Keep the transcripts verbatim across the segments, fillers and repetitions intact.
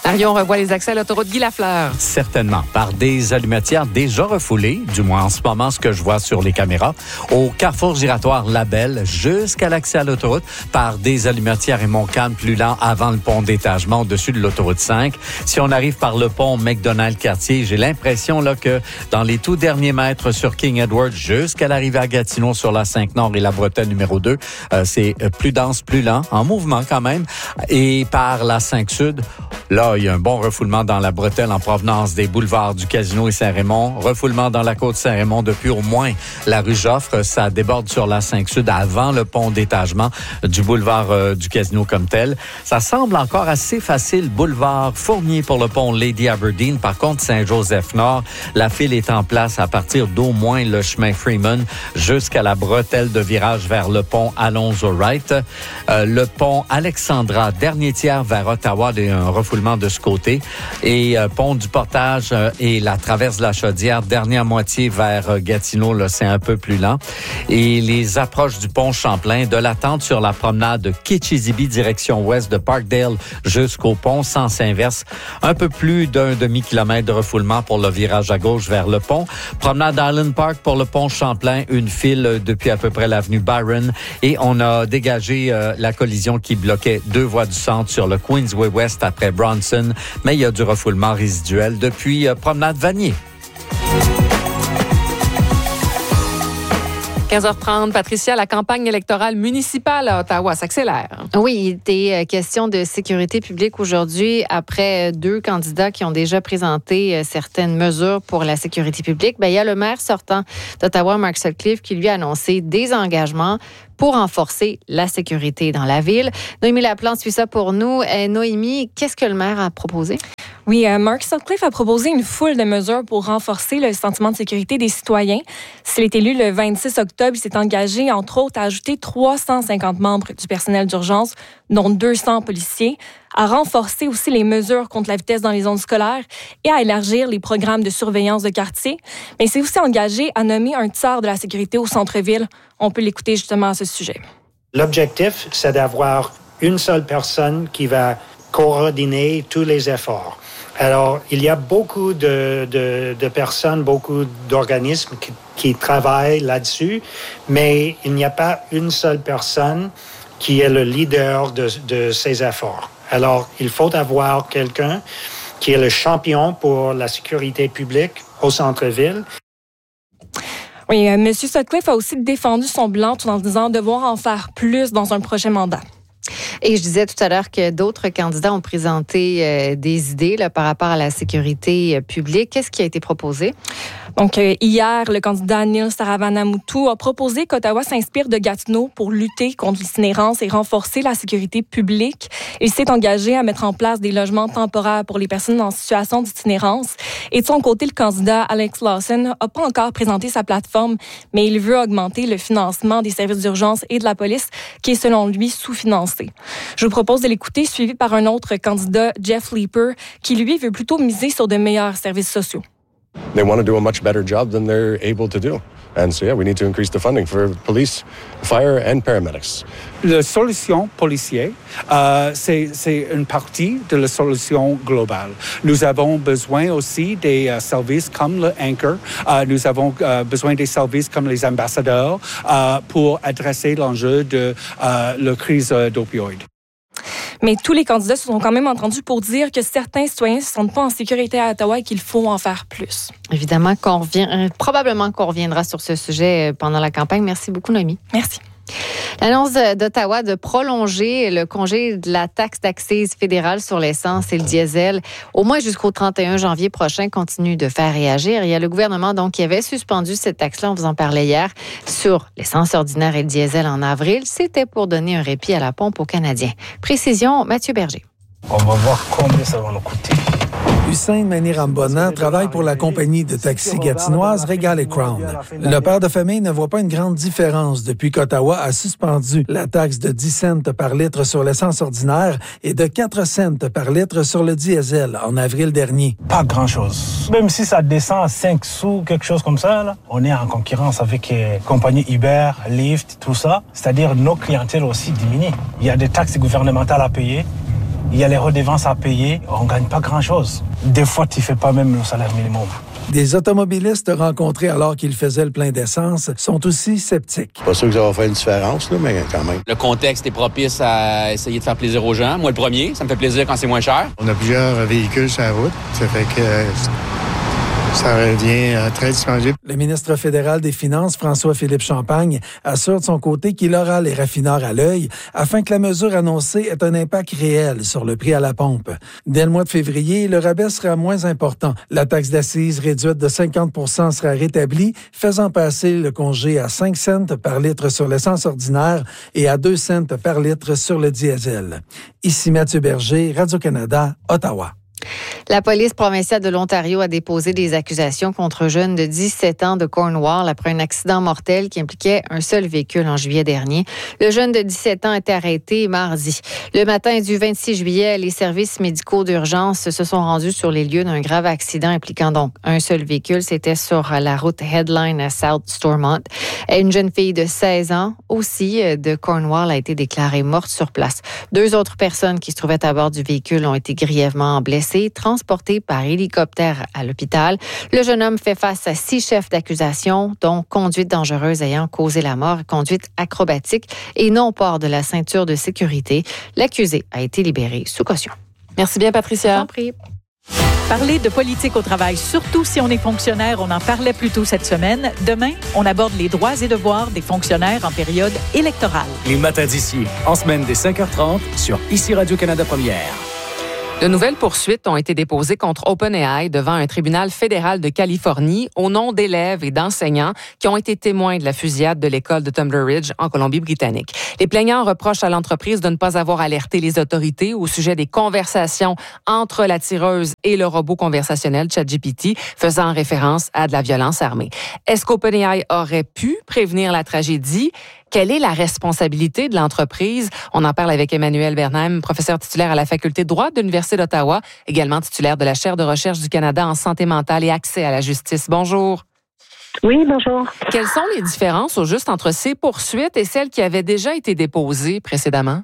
Mario, on revoit les accès à l'autoroute Guy Lafleur. Certainement, par des allumetières déjà refoulées, du moins en ce moment, ce que je vois sur les caméras, au carrefour giratoire Labelle jusqu'à l'accès à l'autoroute, par des allumetières et Montcalm plus lent avant le pont d'étagement au-dessus de l'autoroute cinq. Si on arrive par le pont McDonald-Cartier, j'ai l'impression là que dans les tout derniers mètres sur King Edward jusqu'à l'arrivée à Gatineau sur la cinq Nord et la bretelle numéro deux, euh, c'est plus dense, plus lent, en mouvement quand même. Et par la cinq Sud, là, il y a un bon refoulement dans la bretelle en provenance des boulevards du Casino et Saint-Raymond. Refoulement dans la côte Saint-Raymond depuis au moins la rue Joffre. Ça déborde sur la cinq Sud avant le pont d'étagement du boulevard euh, du Casino comme tel. Ça semble encore assez facile. Boulevard Fournier pour le pont Lady Aberdeen. Par contre, Saint-Joseph-Nord, la file est en place à partir d'au moins le chemin Freeman jusqu'à la bretelle de virage vers le pont Alonzo-Wright. Euh, le pont Alexandra, dernier tiers vers Ottawa, il y a un refoulement de ce côté. Et euh, pont du Portage euh, et la traverse de la Chaudière, dernière moitié vers euh, Gatineau, là, c'est un peu plus lent. Et les approches du pont Champlain, de l'attente sur la promenade de Kitchizibee, direction ouest de Parkdale jusqu'au pont, sens inverse. Un peu plus d'un demi-kilomètre de refoulement pour le virage à gauche vers le pont. Promenade Island Park pour le pont Champlain, une file depuis à peu près l'avenue Byron. Et on a dégagé euh, la collision qui bloquait deux voies du centre sur le Queensway West après Bronson. Mais il y a du refoulement résiduel depuis euh, promenade Vanier. quinze heures trente, Patricia, la campagne électorale municipale à Ottawa s'accélère. Oui, il était question de sécurité publique aujourd'hui après deux candidats qui ont déjà présenté certaines mesures pour la sécurité publique. Bien, il y a le maire sortant d'Ottawa, Mark Sutcliffe, qui lui a annoncé des engagements pour renforcer la sécurité dans la ville. Noémie Laplante suit ça pour nous. Et Noémie, qu'est-ce que le maire a proposé? Oui, euh, Mark Sutcliffe a proposé une foule de mesures pour renforcer le sentiment de sécurité des citoyens. S'il est élu le vingt-six octobre, il s'est engagé, entre autres, à ajouter trois cent cinquante membres du personnel d'urgence, dont deux cents policiers, à renforcer aussi les mesures contre la vitesse dans les zones scolaires et à élargir les programmes de surveillance de quartier. Mais il s'est aussi engagé à nommer un tiers de la sécurité au centre-ville. On peut l'écouter justement à ce sujet. L'objectif, c'est d'avoir une seule personne qui va coordonner tous les efforts. Alors, il y a beaucoup de, de, de personnes, beaucoup d'organismes qui, qui travaillent là-dessus, mais il n'y a pas une seule personne qui est le leader de, de ces efforts. Alors, il faut avoir quelqu'un qui est le champion pour la sécurité publique au centre-ville. Oui, euh, M. Sutcliffe a aussi défendu son bilan tout en disant devoir en faire plus dans un prochain mandat. Et je disais tout à l'heure que d'autres candidats ont présenté euh, des idées là, par rapport à la sécurité euh, publique. Qu'est-ce qui a été proposé? Donc, euh, hier, le candidat Neil Saravanamoutou a proposé qu'Ottawa s'inspire de Gatineau pour lutter contre l'itinérance et renforcer la sécurité publique. Il s'est engagé à mettre en place des logements temporaires pour les personnes en situation d'itinérance. Et de son côté, le candidat Alex Lawson n'a pas encore présenté sa plateforme, mais il veut augmenter le financement des services d'urgence et de la police, qui est selon lui sous-financé. Je vous propose de l'écouter, suivi par un autre candidat, Jeff Leeper, qui lui veut plutôt miser sur de meilleurs services sociaux. They want to do a much better job than they're able to do. And so, yeah, we need to increase the funding for police, fire and paramedics. La solution policière, euh, c'est, c'est une partie de la solution globale. Nous avons besoin aussi des euh, services comme le Anchor. Euh, nous avons euh, besoin des services comme les ambassadeurs euh, pour adresser l'enjeu de euh, la crise d'opioïdes. Mais tous les candidats se sont quand même entendus pour dire que certains citoyens ne se sentent pas en sécurité à Ottawa et qu'il faut en faire plus. Évidemment qu'on revient, euh, probablement qu'on reviendra sur ce sujet pendant la campagne. Merci beaucoup, Noémie. Merci. L'annonce d'Ottawa de prolonger le congé de la taxe d'accise fédérale sur l'essence et le diesel au moins jusqu'au trente et un janvier prochain continue de faire réagir. Il y a le gouvernement donc qui avait suspendu cette taxe-là, on vous en parlait hier, sur l'essence ordinaire et le diesel en avril. C'était pour donner un répit à la pompe aux Canadiens. Précision, Mathieu Berger. On va voir combien ça va nous coûter. Hussein Manirambona travaille pour la compagnie de taxi gatinoise Regal et Crown. Le père de famille ne voit pas une grande différence depuis qu'Ottawa a suspendu la taxe de dix cents par litre sur l'essence ordinaire et de quatre cents par litre sur le diesel en avril dernier. Pas grand-chose. Même si ça descend à cinq sous, quelque chose comme ça, là, on est en concurrence avec les compagnies Uber, Lyft, tout ça. C'est-à-dire nos clientèles aussi diminuent. Il y a des taxes gouvernementales à payer. il y a les redevances à payer, on ne gagne pas grand-chose. Des fois, tu ne fais pas même le salaire minimum. Des automobilistes rencontrés alors qu'ils faisaient le plein d'essence sont aussi sceptiques. Pas sûr que ça va faire une différence, là, mais quand même. Le contexte est propice à essayer de faire plaisir aux gens. Moi, le premier, ça me fait plaisir quand c'est moins cher. On a plusieurs véhicules sur la route, ça fait que ça revient très dispendieux. Le ministre fédéral des Finances, François-Philippe Champagne, assure de son côté qu'il aura les raffineurs à l'œil afin que la mesure annoncée ait un impact réel sur le prix à la pompe. Dès le mois de février, le rabais sera moins important. La taxe d'accise réduite de cinquante pour cent sera rétablie, faisant passer le congé à cinq cents par litre sur l'essence ordinaire et à deux cents par litre sur le diesel. Ici Mathieu Berger, Radio-Canada, Ottawa. La police provinciale de l'Ontario a déposé des accusations contre un jeune de dix-sept ans de Cornwall après un accident mortel qui impliquait un seul véhicule en juillet dernier. Le jeune de dix-sept ans a été arrêté mardi. Le matin du vingt-six juillet, les services médicaux d'urgence se sont rendus sur les lieux d'un grave accident impliquant donc un seul véhicule. C'était sur la route Headline à South Stormont. Une jeune fille de seize ans, aussi de Cornwall, a été déclarée morte sur place. Deux autres personnes qui se trouvaient à bord du véhicule ont été grièvement blessées, transportées par hélicoptère à l'hôpital. Le jeune homme fait face à six chefs d'accusation, dont conduite dangereuse ayant causé la mort, conduite acrobatique et non port de la ceinture de sécurité. L'accusé a été libéré sous caution. Merci bien, Patricia. Je t'en prie. Parler de politique au travail, surtout si on est fonctionnaire, on en parlait plus tôt cette semaine. Demain, on aborde les droits et devoirs des fonctionnaires en période électorale. Les matins d'ici, en semaine dès cinq heures trente sur Ici Radio-Canada Première. De nouvelles poursuites ont été déposées contre OpenAI devant un tribunal fédéral de Californie au nom d'élèves et d'enseignants qui ont été témoins de la fusillade de l'école de Tumbler Ridge en Colombie-Britannique. Les plaignants reprochent à l'entreprise de ne pas avoir alerté les autorités au sujet des conversations entre la tireuse et le robot conversationnel ChatGPT, faisant référence à de la violence armée. Est-ce qu'OpenAI aurait pu prévenir la tragédie? Quelle est la responsabilité de l'entreprise? On en parle avec Emmanuel Bernheim, professeur titulaire à la Faculté de droit de l'Université d'Ottawa, également titulaire de la chaire de recherche du Canada en santé mentale et accès à la justice. Bonjour. Oui, bonjour. Quelles sont les différences au juste entre ces poursuites et celles qui avaient déjà été déposées précédemment?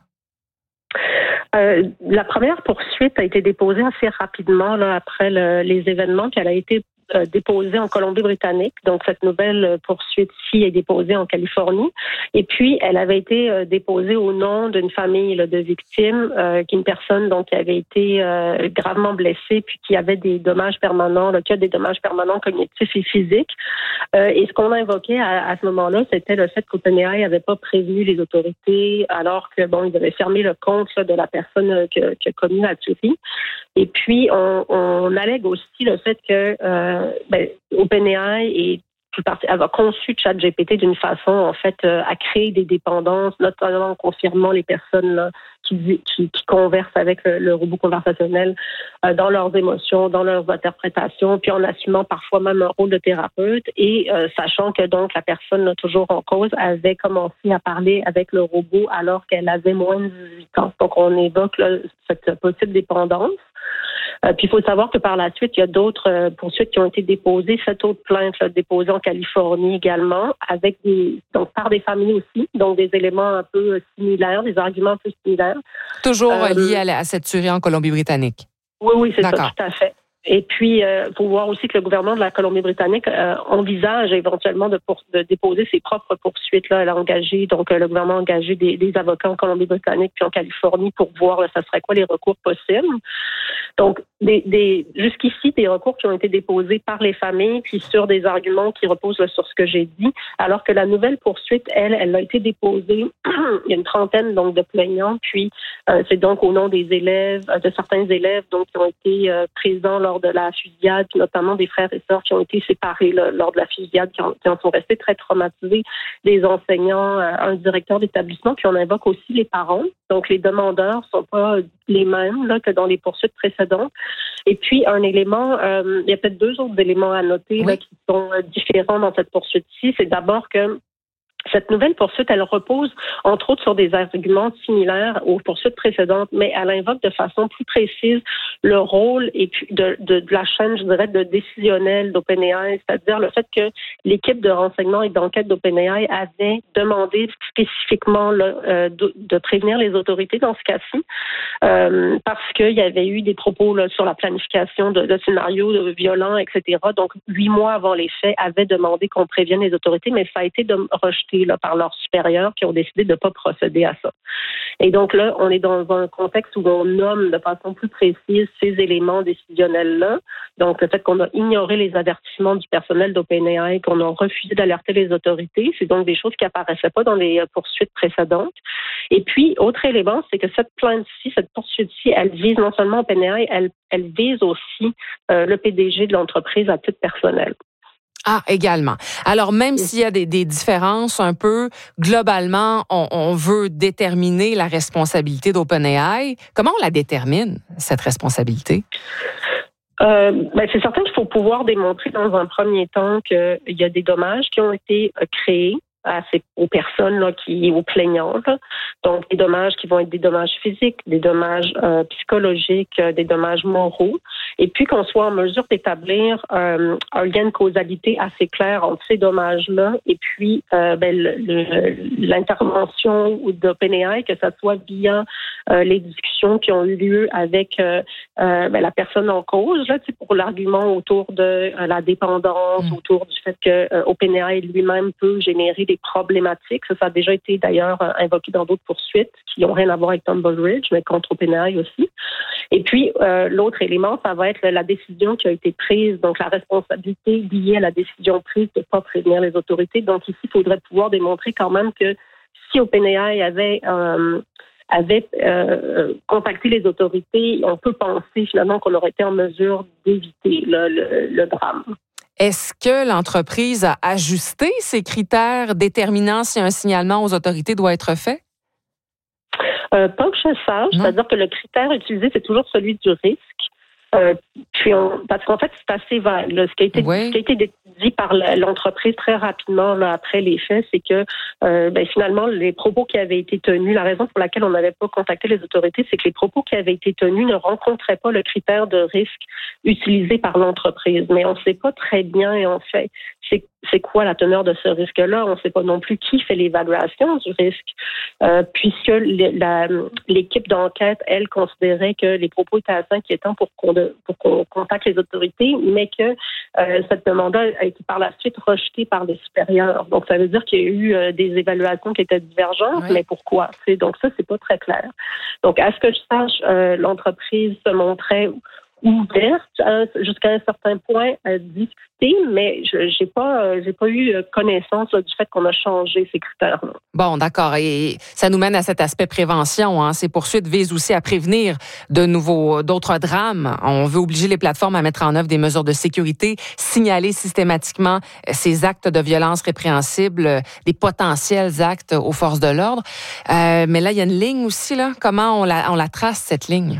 Euh, la première poursuite a été déposée assez rapidement là, après le, les événements, puis elle a été Euh, déposée en Colombie-Britannique. Donc, cette nouvelle poursuite-ci est déposée en Californie. Et puis, elle avait été euh, déposée au nom d'une famille là, de victimes, euh, qui est une personne donc, qui avait été euh, gravement blessée puis qui avait des dommages permanents, là, qui a des dommages permanents cognitifs et physiques. Euh, et ce qu'on a invoqué à, à ce moment-là, c'était le fait qu'OpenAI n'avait pas prévenu les autorités alors que, bon, ils devaient fermer le compte là, de la personne qui a commis la tuerie. Et puis, on, on allègue aussi le fait que euh, ben, OpenAI est plus partie, elle a conçu ChatGPT d'une façon, en fait, euh, à créer des dépendances, notamment en confirmant les personnes là, qui, qui, qui conversent avec le, le robot conversationnel euh, dans leurs émotions, dans leurs interprétations, puis en assumant parfois même un rôle de thérapeute et euh, sachant que donc la personne là, toujours en cause avait commencé à parler avec le robot alors qu'elle avait moins de dix-huit ans. Donc, on évoque là, cette possible dépendance. Euh, puis il faut savoir que par la suite, il y a d'autres euh, poursuites qui ont été déposées, sept autres plaintes là, déposées en Californie également, avec des donc par des familles aussi, donc des éléments un peu similaires, des arguments un peu similaires. Toujours euh, liés à, la, à cette tuerie en Colombie-Britannique. Oui, oui, c'est D'accord. ça, tout à fait. Et puis, il euh, faut voir aussi que le gouvernement de la Colombie-Britannique euh, envisage éventuellement de, pour, de déposer ses propres poursuites. Là, elle a engagé, donc euh, le gouvernement a engagé des, des avocats en Colombie-Britannique puis en Californie pour voir là, ça serait quoi les recours possibles. Donc, des, des, jusqu'ici, des recours qui ont été déposés par les familles puis sur des arguments qui reposent là, sur ce que j'ai dit, alors que la nouvelle poursuite, elle, elle a été déposée, il y a une trentaine donc de plaignants, puis euh, c'est donc au nom des élèves, de certains élèves donc qui ont été euh, présents lors de la fusillade, puis notamment des frères et sœurs qui ont été séparés là, lors de la fusillade, qui, ont, qui en sont restés très traumatisés, des enseignants, euh, un directeur d'établissement, puis on invoque aussi les parents. Donc, les demandeurs ne sont pas les mêmes là, que dans les poursuites précédentes. Et puis, un élément, euh, il y a peut-être deux autres éléments à noter oui. là, qui sont euh, différents dans cette poursuite-ci. C'est d'abord que cette nouvelle poursuite, elle repose, entre autres, sur des arguments similaires aux poursuites précédentes, mais elle invoque de façon plus précise le rôle et puis de, de, de la chaîne, je dirais, de décisionnelle d'OpenAI, c'est-à-dire le fait que l'équipe de renseignement et d'enquête d'OpenAI avait demandé spécifiquement là, euh, de, de prévenir les autorités dans ce cas-ci, euh, parce qu'il y avait eu des propos là, sur la planification de, de scénarios de violents, et cetera. Donc, huit mois avant les faits, avaient demandé qu'on prévienne les autorités, mais ça a été de, rejeté là, par leurs supérieurs qui ont décidé de ne pas procéder à ça. Et donc là, on est dans un contexte où on nomme de façon plus précise ces éléments décisionnels-là. Donc, le fait qu'on a ignoré les avertissements du personnel d'OpenAI, qu'on a refusé d'alerter les autorités, c'est donc des choses qui apparaissaient pas dans les poursuites précédentes. Et puis, autre élément, c'est que cette plainte-ci, cette poursuite-ci, elle vise non seulement OpenAI, elle, elle vise aussi euh, le P D G de l'entreprise à titre personnel. Ah, également. Alors, même s'il y a des, des différences un peu, globalement, on, on veut déterminer la responsabilité d'OpenAI. Comment on la détermine, cette responsabilité? Euh, ben c'est certain qu'il faut pouvoir démontrer dans un premier temps qu'il y a des dommages qui ont été créés à ces, aux personnes là, qui, aux plaignants. Là. Donc, des dommages qui vont être des dommages physiques, des dommages euh, psychologiques, euh, des dommages moraux, et puis qu'on soit en mesure d'établir euh, un lien de causalité assez clair entre ces dommages-là et puis euh, ben, le, le, l'intervention d'OpenAI, que ce soit via euh, les discussions qui ont eu lieu avec euh, euh, ben, la personne en cause, là, pour l'argument autour de euh, la dépendance, mmh. autour du fait que euh, OpenAI lui-même peut générer des problématiques. Ça, ça a déjà été d'ailleurs invoqué dans d'autres poursuites qui n'ont rien à voir avec TumbleRidge, mais contre OpenAI aussi. Et puis, euh, l'autre élément, ça va être la décision qui a été prise, donc la responsabilité liée à la décision prise de ne pas prévenir les autorités. Donc ici, il faudrait pouvoir démontrer quand même que si OpenAI avait... Euh, avait euh, contacté les autorités, on peut penser finalement qu'on aurait été en mesure d'éviter le, le, le drame. Est-ce que l'entreprise a ajusté ses critères déterminant si un signalement aux autorités doit être fait? Euh, pas que je sache, non. C'est-à-dire que le critère utilisé, c'est toujours celui du risque. Euh, puis on, parce qu'en fait, c'est assez vague. Là. Ce qui a été, oui. ce qui a été dit par l'entreprise très rapidement là, après les faits, c'est que euh, ben, finalement, les propos qui avaient été tenus, la raison pour laquelle on n'avait pas contacté les autorités, c'est que les propos qui avaient été tenus ne rencontraient pas le critère de risque utilisé par l'entreprise. Mais on ne sait pas très bien, et en fait, c'est, c'est quoi la teneur de ce risque-là. On ne sait pas non plus qui fait l'évaluation du risque, euh, puisque les, la, l'équipe d'enquête, elle, considérait que les propos étaient assez inquiétants pour qu'on, de, pour qu'on contacte les autorités, mais que euh, cette demande-là a été par la suite rejetée par les supérieurs. Donc, ça veut dire qu'il y a eu euh, des évaluations qui étaient divergentes, oui. mais pourquoi? C'est, donc, ça, c'est pas très clair. Donc, à ce que je sache, euh, l'entreprise se montrait ouverte hein, jusqu'à un certain point à discuter, mais je j'ai pas euh, j'ai pas eu connaissance là, du fait qu'on a changé ces critères-là. Bon, d'accord. Et ça nous mène à cet aspect prévention. Hein. Ces poursuites visent aussi à prévenir de nouveaux d'autres drames. On veut obliger les plateformes à mettre en œuvre des mesures de sécurité, signaler systématiquement ces actes de violence répréhensibles, des potentiels actes aux forces de l'ordre. Euh, mais là, il y a une ligne aussi là. Comment on la on la trace cette ligne?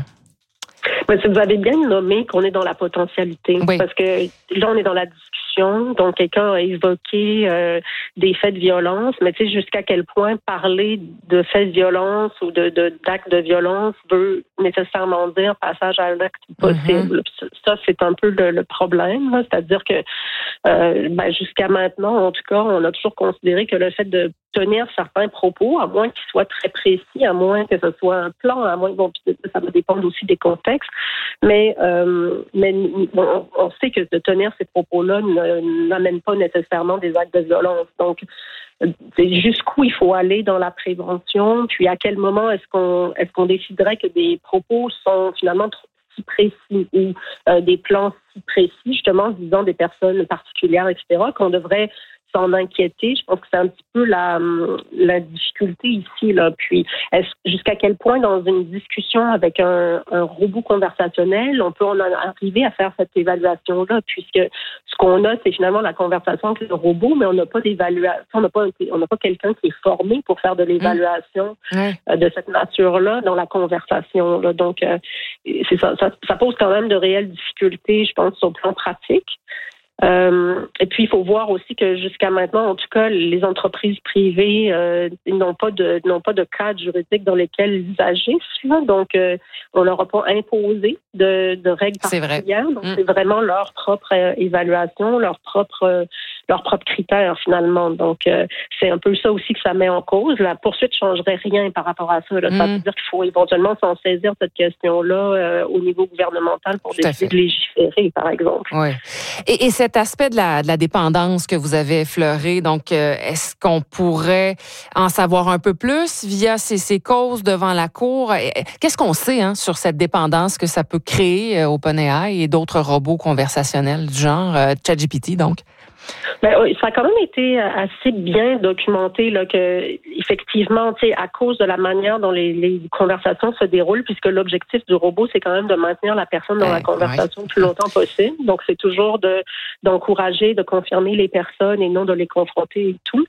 Mais vous avez bien nommé qu'on est dans la potentialité, oui. parce que là, on est dans la discussion, donc quelqu'un a évoqué euh, des faits de violence, mais tu sais, jusqu'à quel point parler de faits de violence ou de, de, d'actes de violence veut nécessairement dire passage à un acte possible. Mm-hmm. Ça, c'est un peu le, le problème, là. C'est-à-dire que euh, ben, jusqu'à maintenant, en tout cas, on a toujours considéré que le fait de tenir certains propos, à moins qu'ils soient très précis, à moins que ce soit un plan, à moins bon, ça va dépendre aussi des contextes, mais, euh, mais bon, on sait que de tenir ces propos-là ne, n'amène pas nécessairement des actes de violence. Donc, c'est jusqu'où il faut aller dans la prévention, puis à quel moment est-ce qu'on est-ce qu'on déciderait que des propos sont finalement trop si précis ou euh, des plans si précis, justement, visant des personnes particulières, et cetera, qu'on devrait s'en inquiéter. Je pense que c'est un petit peu la, la difficulté ici, là. Puis, est-ce, jusqu'à quel point, dans une discussion avec un, un robot conversationnel, on peut en arriver à faire cette évaluation-là, puisque ce qu'on a, c'est finalement la conversation avec le robot, mais on n'a pas d'évaluation, on n'a pas, on n'a pas quelqu'un qui est formé pour faire de l'évaluation mmh. euh, de cette nature-là dans la conversation, là. Donc, euh, c'est ça, ça, ça pose quand même de réelles difficultés, je pense, sur le plan pratique. Euh, et puis, il faut voir aussi que jusqu'à maintenant, en tout cas, les entreprises privées euh, n'ont pas de n'ont pas de cadre juridique dans lesquels ils agissent. Là. Donc, euh, on leur a pas imposé de, de règles particulières. Donc, mmh. c'est vraiment leur propre euh, évaluation, leur propre euh, leurs propres critères, finalement. Donc, euh, c'est un peu ça aussi que ça met en cause. La poursuite ne changerait rien par rapport à ça. Là. Ça mmh. veut dire qu'il faut éventuellement s'en saisir cette question-là euh, au niveau gouvernemental pour décider de légiférer, par exemple. Oui. Et, et cet aspect de la, de la dépendance que vous avez effleuré, donc, euh, est-ce qu'on pourrait en savoir un peu plus via ces, ces causes devant la Cour? Qu'est-ce qu'on sait hein, sur cette dépendance que ça peut créer euh, OpenAI et d'autres robots conversationnels du genre euh, ChatGPT, donc? Ben, ça a quand même été assez bien documenté là, que effectivement, tu sais, à cause de la manière dont les, les conversations se déroulent, puisque l'objectif du robot, c'est quand même de maintenir la personne dans euh, la conversation ouais. le plus longtemps possible. Donc, c'est toujours de d'encourager, de confirmer les personnes et non de les confronter et tout.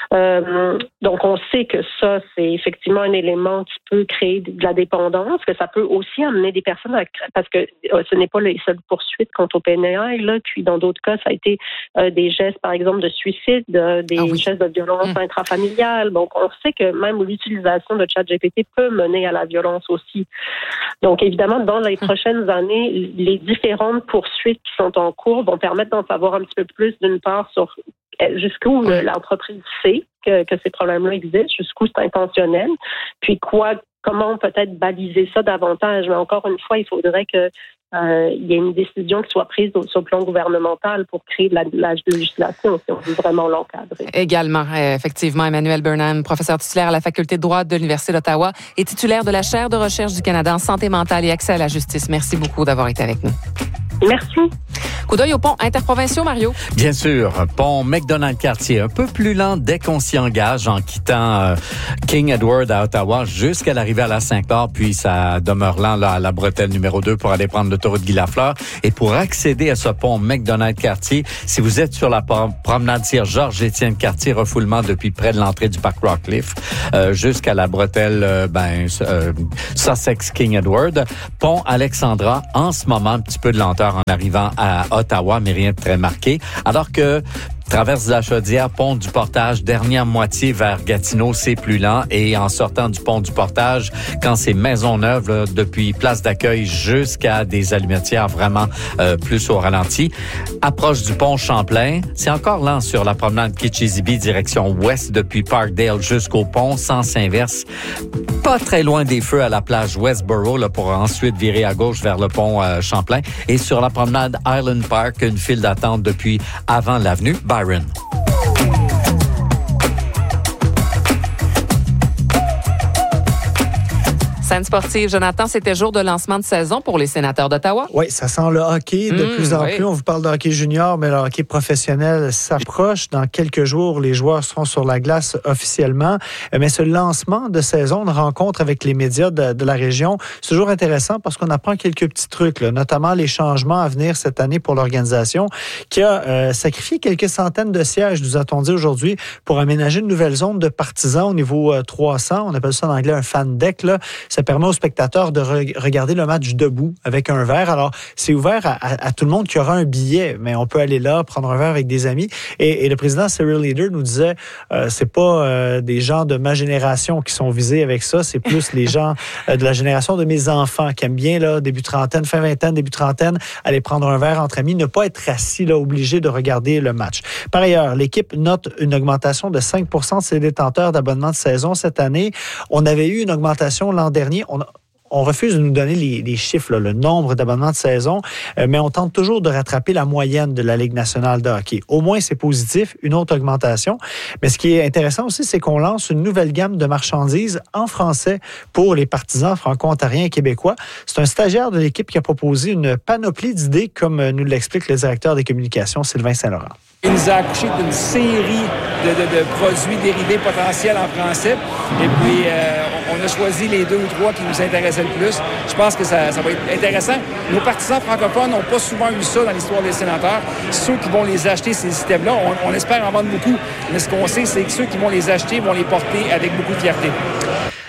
Euh, donc, on sait que ça, c'est effectivement un élément qui peut créer de la dépendance, que ça peut aussi amener des personnes à, parce que euh, ce n'est pas les seules poursuites contre OpenAI, là, puis dans d'autres cas, ça a été euh, des gestes, par exemple, de suicide, de, des ah oui. gestes de violence mmh. intrafamiliale. Donc, on sait que même l'utilisation de ChatGPT peut mener à la violence aussi. Donc, évidemment, dans les mmh. prochaines années, les différentes poursuites qui sont en cours vont permettre d'en savoir un petit peu plus, d'une part, sur jusqu'où mmh. l'entreprise sait que, que ces problèmes-là existent, jusqu'où c'est intentionnel, puis quoi, comment peut-être baliser ça davantage. Mais encore une fois, il faudrait que Euh, il y a une décision qui soit prise sur le plan gouvernemental pour créer de la, de la législation, si on veut vraiment l'encadrer. Également, effectivement, Emmanuelle Burnham, professeure titulaire à la Faculté de droit de l'Université d'Ottawa et titulaire de la chaire de recherche du Canada en santé mentale et accès à la justice. Merci beaucoup d'avoir été avec nous. Merci. Coup d'œil au pont interprovinciaux, Mario. Bien sûr, pont McDonald-Cartier, un peu plus lent dès qu'on s'y engage en quittant euh, King Edward à Ottawa jusqu'à l'arrivée à la Saint-Claude, puis ça demeure lent là, à la bretelle numéro deux pour aller prendre l'autoroute Guy-Lafleur. Et pour accéder à ce pont McDonald-Cartier, si vous êtes sur la promenade Georges-Étienne Cartier, refoulement depuis près de l'entrée du parc Rockcliffe euh, jusqu'à la bretelle euh, ben, euh, Sussex King Edward, pont Alexandra, en ce moment, un petit peu de lenteur en arrivant à Ottawa, mais rien de très marqué. Alors que traverse de la Chaudière, pont du Portage, dernière moitié vers Gatineau, c'est plus lent. Et en sortant du pont du Portage, quand c'est Maisonneuve, là, depuis place d'accueil jusqu'à des Allumettières, vraiment euh, plus au ralenti. Approche du pont Champlain, c'est encore lent sur la promenade Kitchissippi, direction ouest, depuis Parkdale jusqu'au pont, sens inverse. Pas très loin des feux à la plage Westboro, là, pour ensuite virer à gauche vers le pont euh, Champlain. Et sur la promenade Island Park, une file d'attente depuis avant l'avenue Byron. Scène sportive, Jonathan, c'était jour de lancement de saison pour les Sénateurs d'Ottawa. Oui, ça sent le hockey de mmh, plus en oui. plus. On vous parle de hockey junior, mais le hockey professionnel s'approche. Dans quelques jours, les joueurs seront sur la glace officiellement. Mais ce lancement de saison, une rencontre avec les médias de, de la région, c'est toujours intéressant parce qu'on apprend quelques petits trucs, là, notamment les changements à venir cette année pour l'organisation qui a euh, sacrifié quelques centaines de sièges, nous a-t-on dit aujourd'hui, pour aménager une nouvelle zone de partisans au niveau euh, trois cents. On appelle ça en anglais un fan deck, là. Ça permet aux spectateurs de re- regarder le match debout avec un verre. Alors, c'est ouvert à, à, à tout le monde qui aura un billet, mais on peut aller là, prendre un verre avec des amis. Et, et le président Cyril Leader nous disait, euh, c'est pas euh, des gens de ma génération qui sont visés avec ça, c'est plus les gens euh, de la génération de mes enfants qui aiment bien, là, début trentaine, fin vingtaine, début trentaine, aller prendre un verre entre amis, ne pas être assis, là, obligé de regarder le match. Par ailleurs, l'équipe note une augmentation de cinq pour cent de ses détenteurs d'abonnement de saison cette année. On avait eu une augmentation l'an dernier. On, on refuse de nous donner les, les chiffres, là, le nombre d'abonnements de saison, euh, mais on tente toujours de rattraper la moyenne de la Ligue nationale de hockey. Au moins, c'est positif, une autre augmentation. Mais ce qui est intéressant aussi, c'est qu'on lance une nouvelle gamme de marchandises en français pour les partisans franco-ontariens et québécois. C'est un stagiaire de l'équipe qui a proposé une panoplie d'idées, comme nous l'explique le directeur des communications, Sylvain Saint-Laurent. Il nous a accouché d'une série de, de, de produits dérivés potentiels en français. Et puis, euh, on a choisi les deux ou trois qui nous intéressaient le plus. Je pense que ça, ça va être intéressant. Nos partisans francophones n'ont pas souvent eu ça dans l'histoire des sénateurs. Ceux qui vont les acheter, ces systèmes-là, on, on espère en vendre beaucoup. Mais ce qu'on sait, c'est que ceux qui vont les acheter vont les porter avec beaucoup de fierté.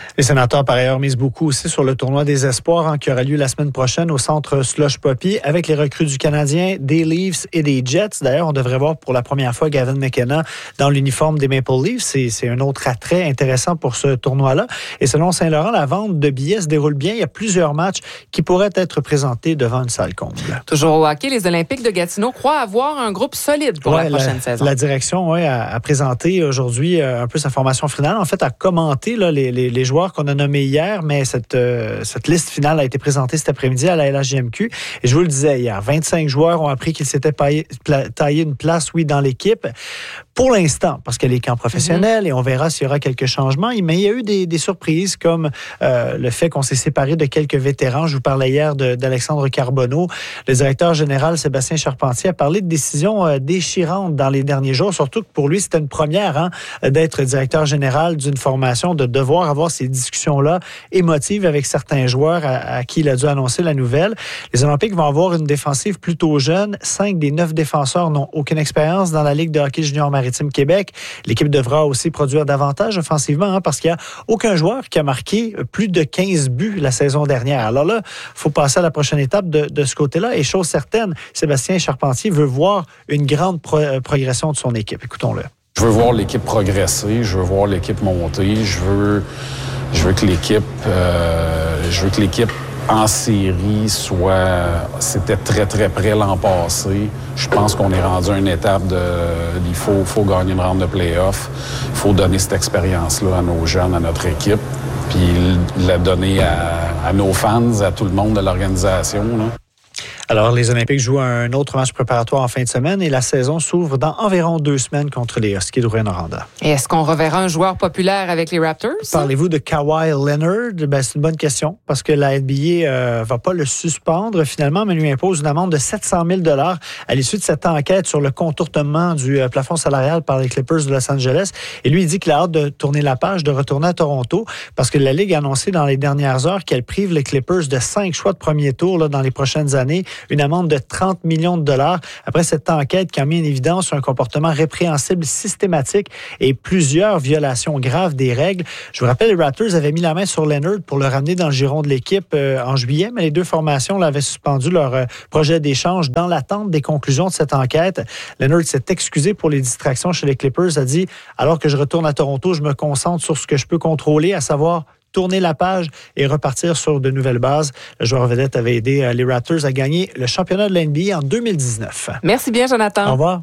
Les sénateurs, par ailleurs, misent beaucoup aussi sur le tournoi des espoirs hein, qui aura lieu la semaine prochaine au centre Slush Poppy avec les recrues du Canadien, des Leafs et des Jets. D'ailleurs, on devrait voir pour la première fois Gavin McKenna dans l'uniforme des Maple Leafs. C'est, c'est un autre attrait intéressant pour ce tournoi-là. Et selon Saint-Laurent, la vente de billets se déroule bien. Il y a plusieurs matchs qui pourraient être présentés devant une salle comble. Toujours au hockey, les Olympiques de Gatineau croient avoir un groupe solide pour ouais, la prochaine la, saison. La direction ouais, a, a présenté aujourd'hui un peu sa formation finale. En fait, a commenté là, les, les, les joueurs qu'on a nommés hier, mais cette, euh, cette liste finale a été présentée cet après-midi à la L H J M Q. Et je vous le disais hier, vingt-cinq joueurs ont appris qu'ils s'étaient taillé, taillé une place, oui, dans l'équipe. Pour l'instant, parce qu'elle est camp professionnel, mm-hmm. et on verra s'il y aura quelques changements. Mais il y a eu des, des surprises, comme euh, le fait qu'on s'est séparé de quelques vétérans. Je vous parlais hier de, d'Alexandre Carbonneau. Le directeur général Sébastien Charpentier a parlé de décisions euh, déchirantes dans les derniers jours, surtout que pour lui, c'était une première hein, d'être directeur général d'une formation, de devoir avoir ces discussions-là émotives avec certains joueurs à, à qui il a dû annoncer la nouvelle. Les Olympiques vont avoir une défensive plutôt jeune. Cinq des neuf défenseurs n'ont aucune expérience dans la Ligue de hockey junior maritime Québec. L'équipe devra aussi produire davantage offensivement hein, parce qu'il n'y a aucun joueur qui a marqué plus de quinze buts la saison dernière. Alors là, il faut passer à la prochaine étape de, de ce côté-là. Et chose certaine, Sébastien Charpentier veut voir une grande pro- progression de son équipe. Écoutons-le. Je veux voir l'équipe progresser, je veux voir l'équipe monter, je veux, je veux que l'équipe, euh, je veux que l'équipe en série soit, c'était très très près l'an passé. Je pense qu'on est rendu à une étape de, il faut, faut gagner une ronde de play-off, il faut donner cette expérience-là à nos jeunes, à notre équipe, puis la donner à, à nos fans, à tout le monde de l'organisation, là. Alors, les Olympiques jouent un autre match préparatoire en fin de semaine et la saison s'ouvre dans environ deux semaines contre les Huskies de Rouyn-Noranda. Et est-ce qu'on reverra un joueur populaire avec les Raptors? Parlez-vous de Kawhi Leonard? Ben, c'est une bonne question parce que la N B A euh, va pas le suspendre finalement, mais lui impose une amende de sept cent mille dollars à l'issue de cette enquête sur le contournement du euh, plafond salarial par les Clippers de Los Angeles. Et lui, il dit qu'il a hâte de tourner la page, de retourner à Toronto parce que la Ligue a annoncé dans les dernières heures qu'elle prive les Clippers de cinq choix de premier tour là, dans les prochaines années. Une amende de trente millions de dollars après cette enquête qui a mis en évidence un comportement répréhensible systématique et plusieurs violations graves des règles. Je vous rappelle, les Raptors avaient mis la main sur Leonard pour le ramener dans le giron de l'équipe euh, en juillet, mais les deux formations l'avaient suspendu leur euh, projet d'échange dans l'attente des conclusions de cette enquête. Leonard s'est excusé pour les distractions chez les Clippers, a dit « Alors que je retourne à Toronto, je me concentre sur ce que je peux contrôler, à savoir tourner la page et repartir sur de nouvelles bases. » Le joueur vedette avait aidé les Raptors à gagner le championnat de la N B A en deux mille dix-neuf. Merci bien, Jonathan. Au revoir.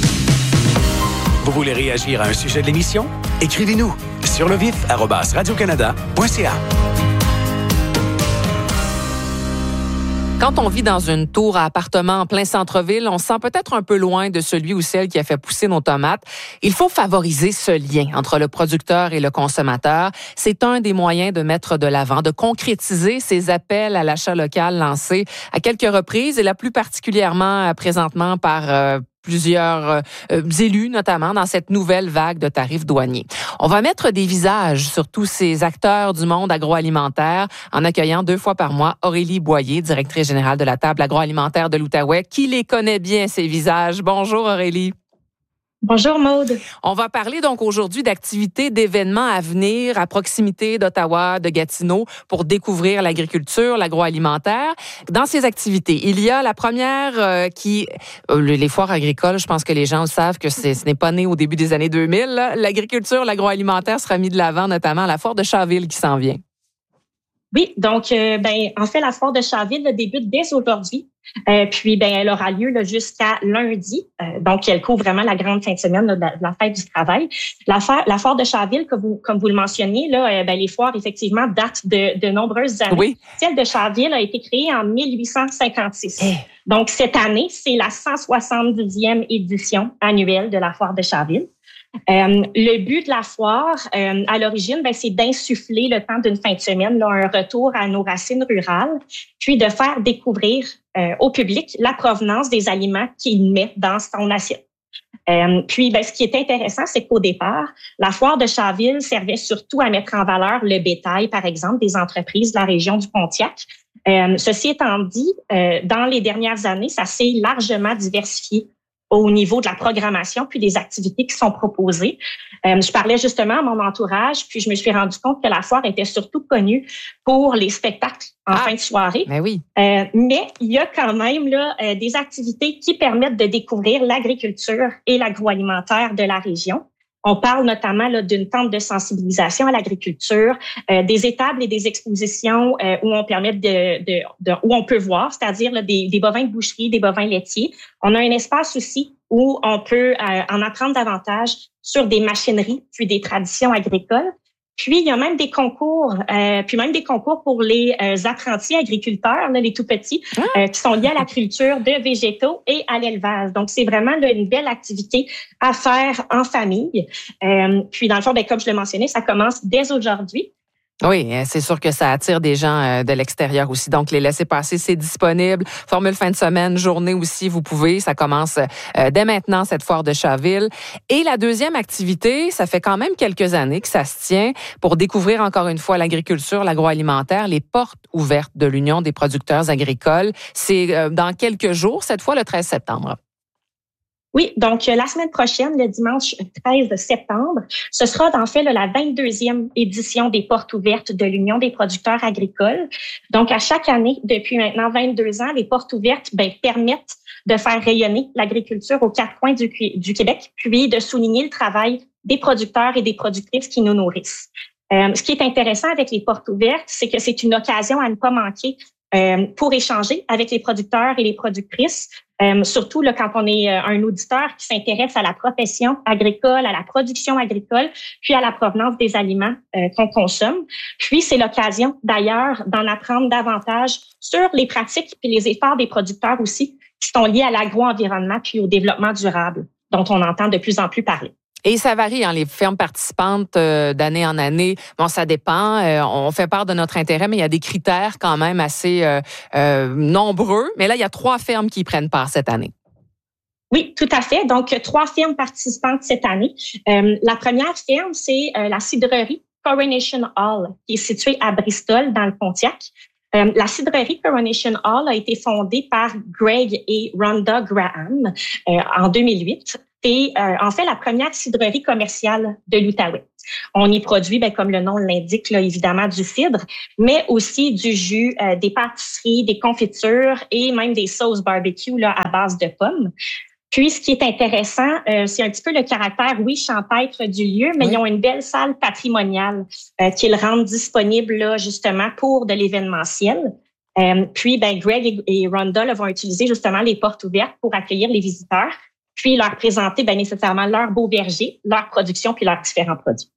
Vous voulez réagir à un sujet de l'émission? Écrivez-nous sur le vif arobase radio-canada point c a. Quand on vit dans une tour à appartement en plein centre-ville, on se sent peut-être un peu loin de celui ou celle qui a fait pousser nos tomates. Il faut favoriser ce lien entre le producteur et le consommateur. C'est un des moyens de mettre de l'avant, de concrétiser ces appels à l'achat local lancés à quelques reprises et la plus particulièrement présentement par euh, plusieurs euh, élus, notamment dans cette nouvelle vague de tarifs douaniers. On va mettre des visages sur tous ces acteurs du monde agroalimentaire en accueillant deux fois par mois Aurélie Boyer, directrice générale de la table agroalimentaire de l'Outaouais, qui les connaît bien, ces visages. Bonjour Aurélie. Bonjour Maude. On va parler donc aujourd'hui d'activités, d'événements à venir à proximité d'Ottawa, de Gatineau pour découvrir l'agriculture, l'agroalimentaire. Dans ces activités, il y a la première euh, qui, euh, les foires agricoles, je pense que les gens savent que c'est, ce n'est pas né au début des années deux mille. Là. L'agriculture, l'agroalimentaire sera mis de l'avant, notamment à la foire de Chaville qui s'en vient. Oui, donc euh, ben en fait la foire de Chaville là, débute dès aujourd'hui. Euh, puis ben elle aura lieu là, jusqu'à lundi. Euh, donc elle couvre vraiment la grande fin de semaine là, de, la, de la fête du travail. La, fa- la foire de Chaville, comme vous comme vous le mentionniez là, euh, ben les foires effectivement datent de, de nombreuses années. Oui. Celle de Chaville a été créée en mille huit cent cinquante-six. Hey. Donc cette année, c'est la cent soixante-dixième édition annuelle de la foire de Chaville. Euh, le but de la foire, euh, à l'origine, ben, c'est d'insuffler le temps d'une fin de semaine, là, un retour à nos racines rurales, puis de faire découvrir euh, au public la provenance des aliments qu'il met dans son assiette. Euh, puis, ben, ce qui est intéressant, c'est qu'au départ, la foire de Chaville servait surtout à mettre en valeur le bétail, par exemple, des entreprises de la région du Pontiac. Euh, ceci étant dit, euh, dans les dernières années, ça s'est largement diversifié. au niveau de la programmation puis des activités qui sont proposées. Euh, je parlais justement à mon entourage, puis je me suis rendu compte que la foire était surtout connue pour les spectacles en ah, fin de soirée. Mais oui. Euh, mais il y a quand même là euh, des activités qui permettent de découvrir l'agriculture et l'agroalimentaire de la région. On parle notamment là, d'une tente de sensibilisation à l'agriculture, euh, des étables et des expositions euh, où on permet de, de, de où on peut voir, c'est-à-dire là, des, des bovins de boucherie, des bovins laitiers. On a un espace aussi où on peut euh, en apprendre davantage sur des machineries puis des traditions agricoles. Puis, il y a même des concours, euh, puis même des concours pour les euh, apprentis agriculteurs, là, les tout petits, euh, qui sont liés à la culture de végétaux et à l'élevage. Donc, c'est vraiment là, une belle activité à faire en famille. Euh, puis, dans le fond, ben, comme je le mentionnais, ça commence dès aujourd'hui. Oui, c'est sûr que ça attire des gens de l'extérieur aussi. Donc, les laissez-passer, c'est disponible. Formule fin de semaine, journée aussi, vous pouvez. Ça commence dès maintenant, cette foire de Chaville. Et la deuxième activité, ça fait quand même quelques années que ça se tient pour découvrir encore une fois l'agriculture, l'agroalimentaire, les portes ouvertes de l'Union des producteurs agricoles. C'est dans quelques jours, cette fois le treize septembre. Oui, donc la semaine prochaine, le dimanche treize septembre, ce sera en fait là, la vingt-deuxième édition des portes ouvertes de l'Union des producteurs agricoles. Donc, à chaque année, depuis maintenant vingt-deux ans, les portes ouvertes ben, permettent de faire rayonner l'agriculture aux quatre coins du, du Québec, puis de souligner le travail des producteurs et des productrices qui nous nourrissent. Euh, ce qui est intéressant avec les portes ouvertes, c'est que c'est une occasion à ne pas manquer euh, pour échanger avec les producteurs et les productrices. Euh, surtout là, quand on est euh, un auditeur qui s'intéresse à la profession agricole, à la production agricole, puis à la provenance des aliments euh, qu'on consomme. Puis, c'est l'occasion d'ailleurs d'en apprendre davantage sur les pratiques puis les efforts des producteurs aussi qui sont liés à l'agro-environnement puis au développement durable dont on entend de plus en plus parler. Et ça varie, hein, les fermes participantes euh, d'année en année. Bon, ça dépend. Euh, on fait part de notre intérêt, mais il y a des critères quand même assez euh, euh, nombreux. Mais là, il y a trois fermes qui prennent part cette année. Oui, tout à fait. Donc, trois fermes participantes cette année. Euh, la première ferme, c'est euh, la cidrerie Coronation Hall, qui est située à Bristol, dans le Pontiac. Euh, la cidrerie Coronation Hall a été fondée par Greg et Rhonda Graham euh, en deux mille huit. C'est euh, en fait la première cidrerie commerciale de l'Outaouais. On y produit, ben, comme le nom l'indique, là, évidemment du cidre, mais aussi du jus, euh, des pâtisseries, des confitures et même des sauces barbecue là, à base de pommes. Puis, ce qui est intéressant, euh, c'est un petit peu le caractère, oui, champêtre du lieu, mais oui. Ils ont une belle salle patrimoniale euh, qu'ils rendent disponible là, justement pour de l'événementiel. Euh, puis, ben, Greg et, et Rhonda là, vont utiliser justement les portes ouvertes pour accueillir les visiteurs, puis leur présenter ben, nécessairement leur beau verger, leur production puis leurs différents produits.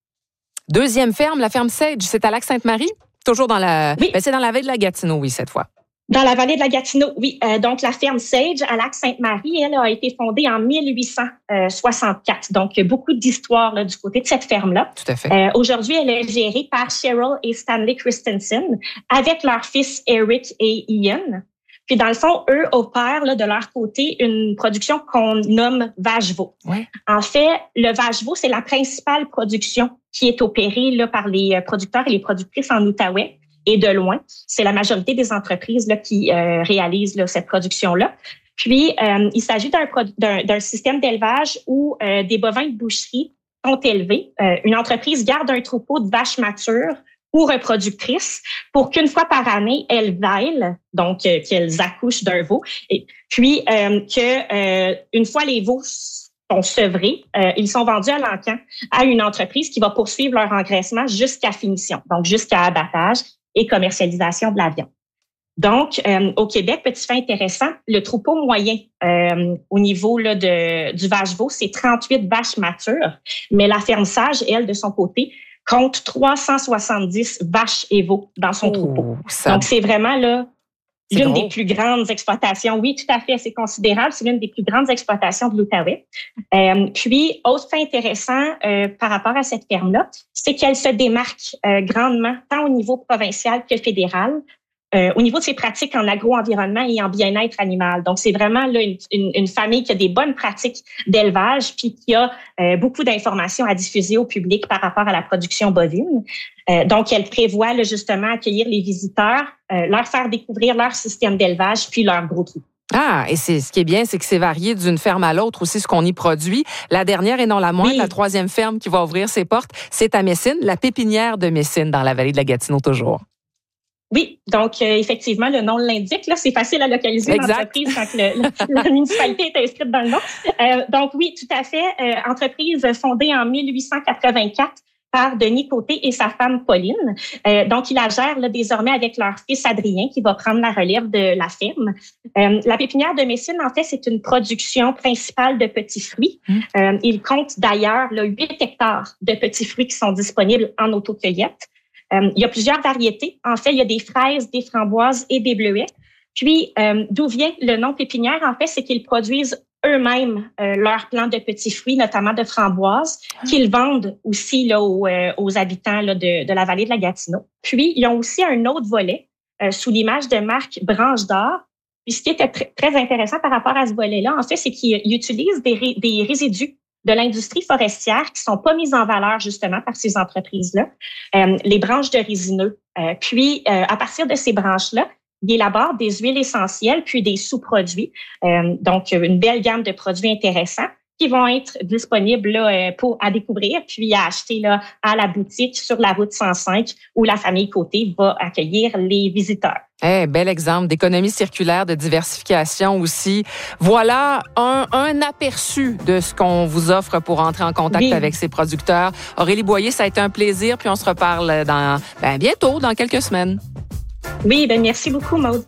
Deuxième ferme, la ferme Sage, c'est à Lac-Sainte-Marie, toujours dans la... Oui. Ben, c'est dans la vallée de la Gatineau, oui, cette fois. Dans la vallée de la Gatineau, oui. Euh, donc, la ferme Sage à Lac-Sainte-Marie, elle a été fondée en mille huit cent soixante-quatre. Donc, beaucoup d'histoire là, du côté de cette ferme-là. Tout à fait. Euh, aujourd'hui, elle est gérée par Cheryl et Stanley Christensen avec leurs fils Eric et Ian. Puis, dans le fond, eux opèrent là, de leur côté une production qu'on nomme vache-veau. Ouais. En fait, le vache-veau, c'est la principale production qui est opérée là, par les producteurs et les productrices en Outaouais. Et de loin, c'est la majorité des entreprises là, qui euh, réalisent là, cette production-là. Puis, euh, il s'agit d'un, d'un, d'un système d'élevage où euh, des bovins de boucherie sont élevés. Euh, une entreprise garde un troupeau de vaches matures ou reproductrices pour qu'une fois par année, elles veillent, donc euh, qu'elles accouchent d'un veau. Et puis, euh, que euh, une fois les veaux sont sevrés, euh, ils sont vendus à l'encan à une entreprise qui va poursuivre leur engraissement jusqu'à finition, donc jusqu'à abattage et commercialisation de la viande. Donc, euh, au Québec, petit fait intéressant, le troupeau moyen euh, au niveau là, de, du vache-veau, c'est trente-huit vaches matures, mais la ferme Sage, elle, de son côté, compte trois cent soixante-dix vaches et veaux dans son oh, troupeau. Ça... Donc, c'est vraiment là c'est l'une gros. des plus grandes exploitations. Oui, tout à fait, c'est considérable. C'est l'une des plus grandes exploitations de l'Outaouais. Euh, puis, autre fait intéressant euh, par rapport à cette ferme-là, c'est qu'elle se démarque euh, grandement, tant au niveau provincial que fédéral, euh, au niveau de ses pratiques en agro-environnement et en bien-être animal. Donc, c'est vraiment là une, une, une famille qui a des bonnes pratiques d'élevage puis qui a euh, beaucoup d'informations à diffuser au public par rapport à la production bovine. Euh, donc, elle prévoit là, justement accueillir les visiteurs, euh, leur faire découvrir leur système d'élevage puis leur gros troupeau. Ah, et c'est ce qui est bien, c'est que c'est varié d'une ferme à l'autre aussi ce qu'on y produit. La dernière et non la moindre, oui. La troisième ferme qui va ouvrir ses portes, c'est à Messine, la pépinière de Messine dans la vallée de la Gatineau toujours. Oui, donc euh, effectivement, le nom l'indique. Là, c'est facile à localiser l'entreprise quand le, la, la municipalité est inscrite dans le nom. Euh, donc oui, tout à fait. Euh, entreprise fondée en mille huit cent quatre-vingt-quatre par Denis Côté et sa femme Pauline. Euh, donc, ils la gèrent là, désormais avec leur fils Adrien qui va prendre la relève de la ferme. Euh, la pépinière de Messine, en fait, c'est une production principale de petits fruits. Mmh. Euh, il compte d'ailleurs là, huit hectares de petits fruits qui sont disponibles en autocueillette. Euh, il y a plusieurs variétés. En fait, il y a des fraises, des framboises et des bleuets. Puis, euh, d'où vient le nom pépinière? En fait, c'est qu'ils produisent eux-mêmes euh, leurs plants de petits fruits, notamment de framboises, qu'ils vendent aussi là, aux, euh, aux habitants là, de, de la vallée de la Gatineau. Puis, ils ont aussi un autre volet euh, sous l'image de marque Branche d'Or. Puis, ce qui était tr- très intéressant par rapport à ce volet-là, en fait, c'est qu'ils utilisent des, ré- des résidus de l'industrie forestière qui sont pas mis en valeur justement par ces entreprises-là, euh, les branches de résineux. Euh, puis, euh, à partir de ces branches-là, ils élaborent des huiles essentielles puis des sous-produits. Euh, donc, une belle gamme de produits intéressants qui vont être disponibles là, pour à découvrir puis à acheter là, à la boutique sur la route cent cinq où la famille Côté va accueillir les visiteurs. Eh, bel exemple d'économie circulaire, de diversification aussi. Voilà un, un aperçu de ce qu'on vous offre pour entrer en contact oui. avec ces producteurs. Aurélie Boyer, ça a été un plaisir, puis on se reparle dans ben, bientôt, dans quelques semaines. Oui, ben merci beaucoup, Maude.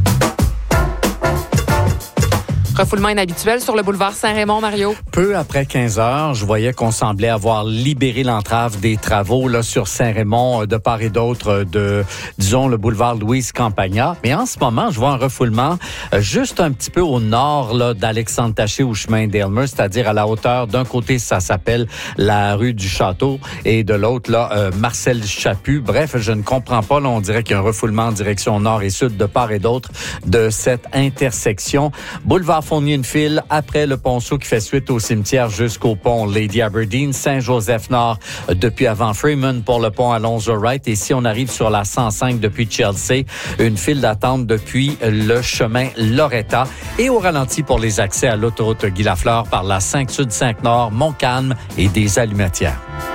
Refoulement inhabituel sur le boulevard Saint-Raymond, Mario. Peu après quinze heures, je voyais qu'on semblait avoir libéré l'entrave des travaux là sur Saint-Raymond de part et d'autre de, disons, le boulevard Louise-Campagna. Mais en ce moment, je vois un refoulement juste un petit peu au nord là, d'Alexandre Taché au chemin d'Aylmer, c'est-à-dire à la hauteur, d'un côté, ça s'appelle la rue du Château et de l'autre, là, euh, Marcel Chaput. Bref, je ne comprends pas. Là, on dirait qu'il y a un refoulement en direction nord et sud de part et d'autre de cette intersection. Boulevard Fournier-une-File, après le ponceau qui fait suite au cimetière jusqu'au pont Lady Aberdeen, Saint-Joseph-Nord depuis avant Freeman pour le pont Alonzo-Wright. Et si on arrive sur la cent cinq depuis Chelsea, une file d'attente depuis le chemin Loretta. Et au ralenti pour les accès à l'autoroute Guy-Lafleur par la cinq Sud, cinq Nord, Montcalm et des Allumetières.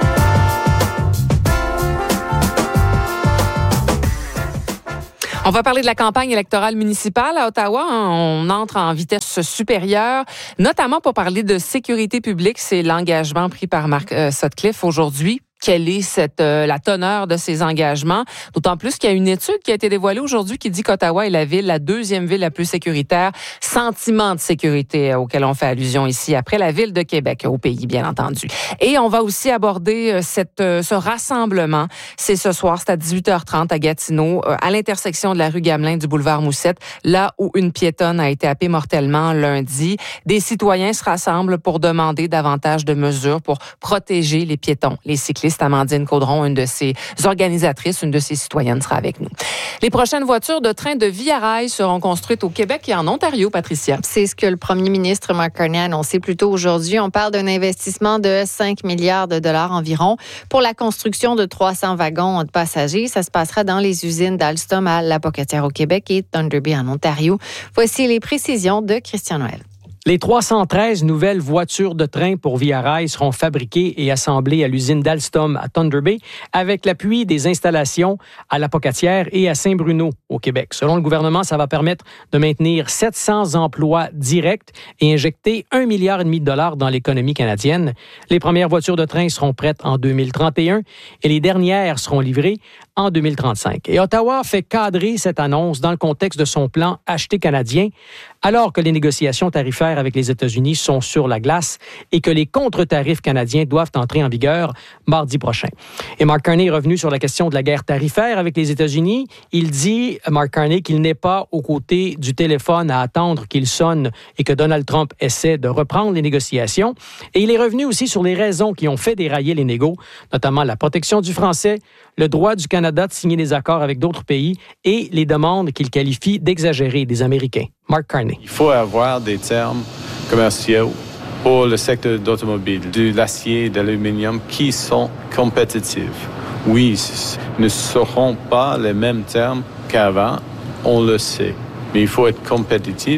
On va parler de la campagne électorale municipale à Ottawa. On entre en vitesse supérieure, notamment pour parler de sécurité publique. C'est l'engagement pris par Mark euh, Sutcliffe aujourd'hui. Quelle est cette, euh, la teneur de ces engagements? D'autant plus qu'il y a une étude qui a été dévoilée aujourd'hui qui dit qu'Ottawa est la ville, la deuxième ville la plus sécuritaire. Sentiment de sécurité euh, auquel on fait allusion ici, après la ville de Québec, au pays, bien entendu. Et on va aussi aborder euh, cette, euh, ce rassemblement. C'est ce soir, c'est à dix-huit heures trente à Gatineau, euh, à l'intersection de la rue Gamelin du boulevard Moussette, là où une piétonne a été happée mortellement lundi. Des citoyens se rassemblent pour demander davantage de mesures pour protéger les piétons, les cyclistes. Amandine Caudron, une de ses organisatrices, une de ses citoyennes, sera avec nous. Les prochaines voitures de train de Via Rail seront construites au Québec et en Ontario, Patricia. C'est ce que le premier ministre Mark Carney a annoncé plus tôt aujourd'hui. On parle d'un investissement de cinq milliards de dollars environ pour la construction de trois cents wagons de passagers. Ça se passera dans les usines d'Alstom à La Pocatière au Québec et Thunder Bay en Ontario. Voici les précisions de Christian Noël. Les trois cent treize nouvelles voitures de train pour Via Rail seront fabriquées et assemblées à l'usine d'Alstom à Thunder Bay avec l'appui des installations à La Pocatière et à Saint-Bruno au Québec. Selon le gouvernement, ça va permettre de maintenir sept cents emplois directs et injecter un milliard et demi de dollars dans l'économie canadienne. Les premières voitures de train seront prêtes en deux mille trente et un et les dernières seront livrées en deux mille trente-cinq. Et Ottawa fait cadrer cette annonce dans le contexte de son plan Acheter canadien, alors que les négociations tarifaires avec les États-Unis sont sur la glace et que les contre-tarifs canadiens doivent entrer en vigueur mardi prochain. Et Mark Carney est revenu sur la question de la guerre tarifaire avec les États-Unis. Il dit, Mark Carney, qu'il n'est pas aux côtés du téléphone à attendre qu'il sonne et que Donald Trump essaie de reprendre les négociations. Et il est revenu aussi sur les raisons qui ont fait dérailler les négos, notamment la protection du français, le droit du Canada de signer des accords avec d'autres pays et les demandes qu'il qualifie d'exagérées des Américains. Mark Carney. Il faut avoir des termes commerciaux pour le secteur d'automobile, de l'acier, de l'aluminium qui sont compétitifs. Oui, ce ne seront pas les mêmes termes qu'avant, on le sait. Mais il faut être compétitif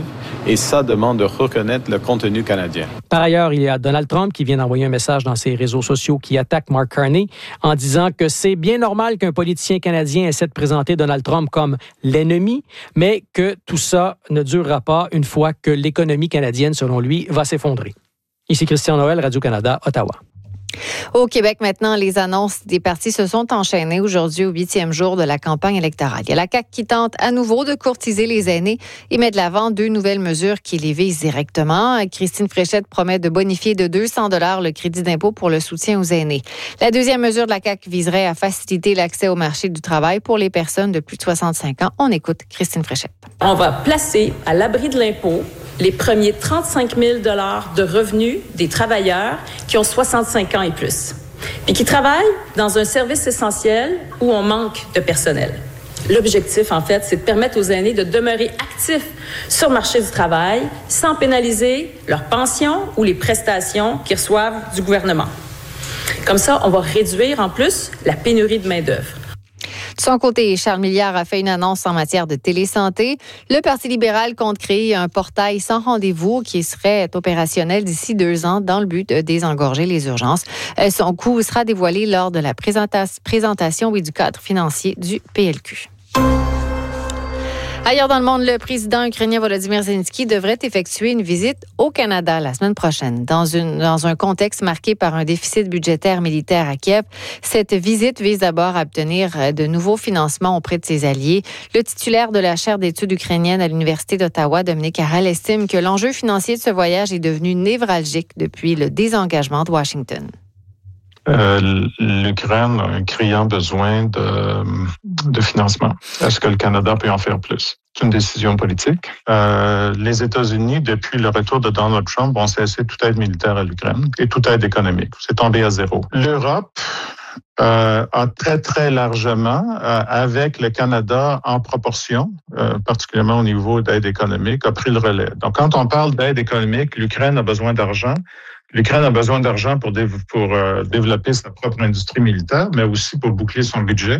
Et ça demande de reconnaître le contenu canadien. Par ailleurs, il y a Donald Trump qui vient d'envoyer un message dans ses réseaux sociaux qui attaque Mark Carney en disant que c'est bien normal qu'un politicien canadien essaie de présenter Donald Trump comme l'ennemi, mais que tout ça ne durera pas une fois que l'économie canadienne, selon lui, va s'effondrer. Ici Christian Noël, Radio-Canada, Ottawa. Au Québec, maintenant, les annonces des partis se sont enchaînées aujourd'hui au huitième jour de la campagne électorale. Il y a la C A Q qui tente à nouveau de courtiser les aînés et met de l'avant deux nouvelles mesures qui les visent directement. Christine Fréchette promet de bonifier de deux cents dollars le crédit d'impôt pour le soutien aux aînés. La deuxième mesure de la C A Q viserait à faciliter l'accès au marché du travail pour les personnes de plus de soixante-cinq ans. On écoute Christine Fréchette. On va placer à l'abri de l'impôt les premiers trente-cinq mille dollars de revenus des travailleurs qui ont soixante-cinq ans et plus, et qui travaillent dans un service essentiel où on manque de personnel. L'objectif, en fait, c'est de permettre aux aînés de demeurer actifs sur le marché du travail sans pénaliser leurs pensions ou les prestations qu'ils reçoivent du gouvernement. Comme ça, on va réduire en plus la pénurie de main-d'œuvre. De son côté, Charles Milliard a fait une annonce en matière de télésanté. Le Parti libéral compte créer un portail sans rendez-vous qui serait opérationnel d'ici deux ans dans le but de désengorger les urgences. Son coût sera dévoilé lors de la présentation oui, du cadre financier du P L Q. Ailleurs dans le monde, le président ukrainien Volodymyr Zelensky devrait effectuer une visite au Canada la semaine prochaine. Dans, une, dans un contexte marqué par un déficit budgétaire militaire à Kiev, cette visite vise d'abord à obtenir de nouveaux financements auprès de ses alliés. Le titulaire de la chaire d'études ukrainiennes à l'Université d'Ottawa, Dominique Harel, estime que l'enjeu financier de ce voyage est devenu névralgique depuis le désengagement de Washington. Euh, L'Ukraine a un criant besoin de, de financement. Est-ce que le Canada peut en faire plus? C'est une décision politique. Euh, les États-Unis, depuis le retour de Donald Trump, ont cessé toute aide militaire à l'Ukraine et toute aide économique. C'est tombé à zéro. L'Europe euh, a très, très largement, euh, avec le Canada en proportion, euh, particulièrement au niveau d'aide économique, a pris le relais. Donc, quand on parle d'aide économique, l'Ukraine a besoin d'argent. L'Ukraine a besoin d'argent pour, dév- pour euh, développer sa propre industrie militaire, mais aussi pour boucler son budget.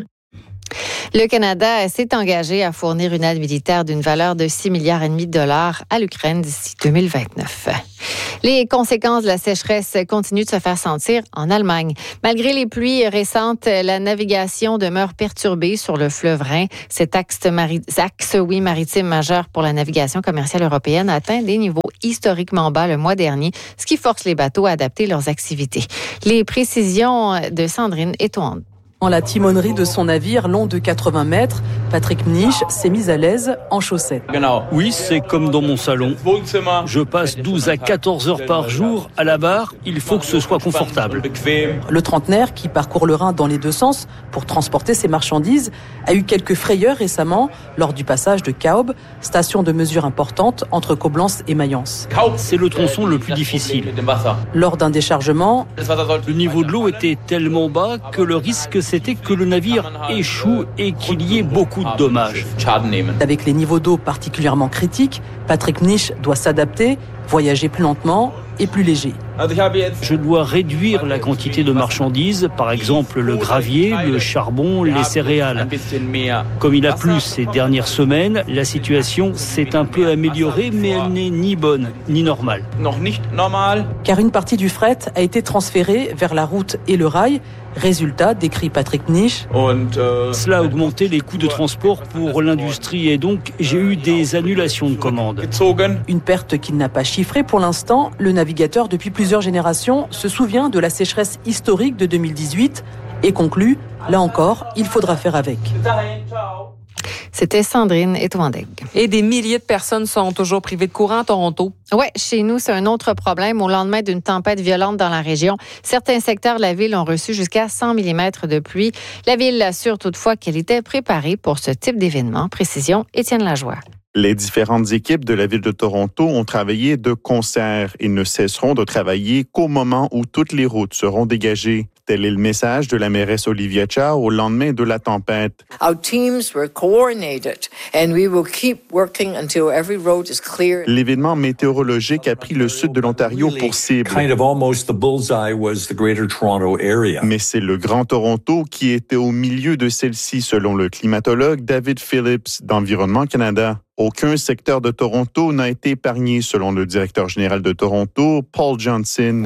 Le Canada s'est engagé à fournir une aide militaire d'une valeur de six milliards et demi de dollars à l'Ukraine d'ici deux mille vingt-neuf. Les conséquences de la sécheresse continuent de se faire sentir en Allemagne. Malgré les pluies récentes, la navigation demeure perturbée sur le fleuve Rhin. Cet axe, mari- axe oui, maritime majeur pour la navigation commerciale européenne a atteint des niveaux historiquement bas le mois dernier, ce qui force les bateaux à adapter leurs activités. Les précisions de Sandrine Etoande. En la timonerie de son navire long de quatre-vingts mètres, Patrick Niche s'est mis à l'aise en chaussettes. Oui, c'est comme dans mon salon. Je passe douze à quatorze heures par jour à la barre. Il faut que ce soit confortable. Le trentenaire, qui parcourt le Rhin dans les deux sens pour transporter ses marchandises, a eu quelques frayeurs récemment lors du passage de Kaub, station de mesure importante entre Coblence et Mayence. C'est le tronçon le plus difficile. Lors d'un déchargement, le niveau de l'eau était tellement bas que le risque c'était que le navire échoue et qu'il y ait beaucoup de dommages. Avec les niveaux d'eau particulièrement critiques, Patrick Niche doit s'adapter, voyager plus lentement et plus léger. Je dois réduire la quantité de marchandises, par exemple le gravier, le charbon, les céréales. Comme il a plu ces dernières semaines, la situation s'est un peu améliorée, mais elle n'est ni bonne ni normale. Car une partie du fret a été transférée vers la route et le rail. Résultat, décrit Patrick Niche. Cela a augmenté les coûts de transport pour l'industrie et donc j'ai eu des annulations de commandes. Une perte qu'il n'a pas chiffrée pour l'instant. Le navigateur, depuis plusieurs générations, se souvient de la sécheresse historique de deux mille dix-huit et conclut, là encore, il faudra faire avec. C'était Sandrine Etoandeg. Et des milliers de personnes sont toujours privées de courant à Toronto. Oui, chez nous, c'est un autre problème. Au lendemain d'une tempête violente dans la région, certains secteurs de la ville ont reçu jusqu'à cent millimètres de pluie. La ville assure toutefois qu'elle était préparée pour ce type d'événement. Précision, Étienne Lajoie. Les différentes équipes de la ville de Toronto ont travaillé de concert et ne cesseront de travailler qu'au moment où toutes les routes seront dégagées. Tel est le message de la mairesse Olivia Chow au lendemain de la tempête. Our teams were coordinated and we will keep working until every road is clear. L'événement météorologique a pris le sud de l'Ontario pour cible. Kind of almost the bullseye was the Greater Toronto area. Mais c'est le Grand Toronto qui était au milieu de celle-ci selon le climatologue David Phillips d'Environnement Canada. Aucun secteur de Toronto n'a été épargné, selon le directeur général de Toronto, Paul Johnson.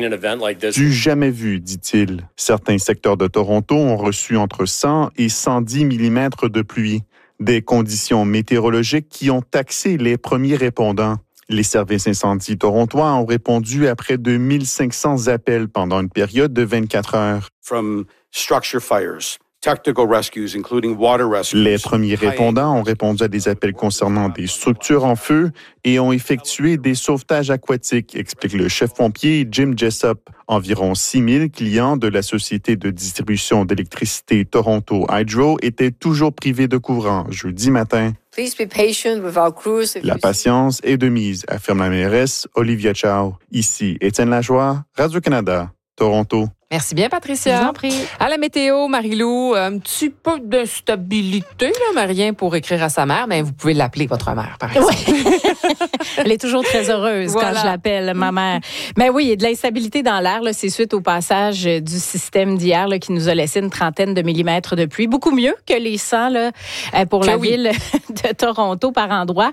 Du jamais vu, dit-il. Certains secteurs de Toronto ont reçu entre cent et cent dix millimètres de pluie. Des conditions météorologiques qui ont taxé les premiers répondants. Les services incendies torontois ont répondu à près de mille cinq cents appels pendant une période de vingt-quatre heures. From structure fires. Tactical rescues, including water rescues. Les premiers répondants ont répondu à des appels concernant des structures en feu et ont effectué des sauvetages aquatiques, explique le chef pompier Jim Jessup. Environ six mille clients de la Société de distribution d'électricité Toronto Hydro étaient toujours privés de courant jeudi matin. Please be patient with our crews. La patience est de mise, affirme la mairesse Olivia Chow. Ici, Étienne Lajoie, Radio-Canada, Toronto. Merci bien, Patricia. Je vous en prie. À la météo, Marie-Lou, un petit peu d'instabilité, là, mais rien pour écrire à sa mère, mais vous pouvez l'appeler votre mère, par exemple. Oui. Elle est toujours très heureuse voilà. quand je l'appelle ma mère. Mais oui, il y a de l'instabilité dans l'air. Là, c'est suite au passage du système d'hier là, qui nous a laissé une trentaine de millimètres de pluie. Beaucoup mieux que les cent là, pour que la oui. ville de Toronto par endroit.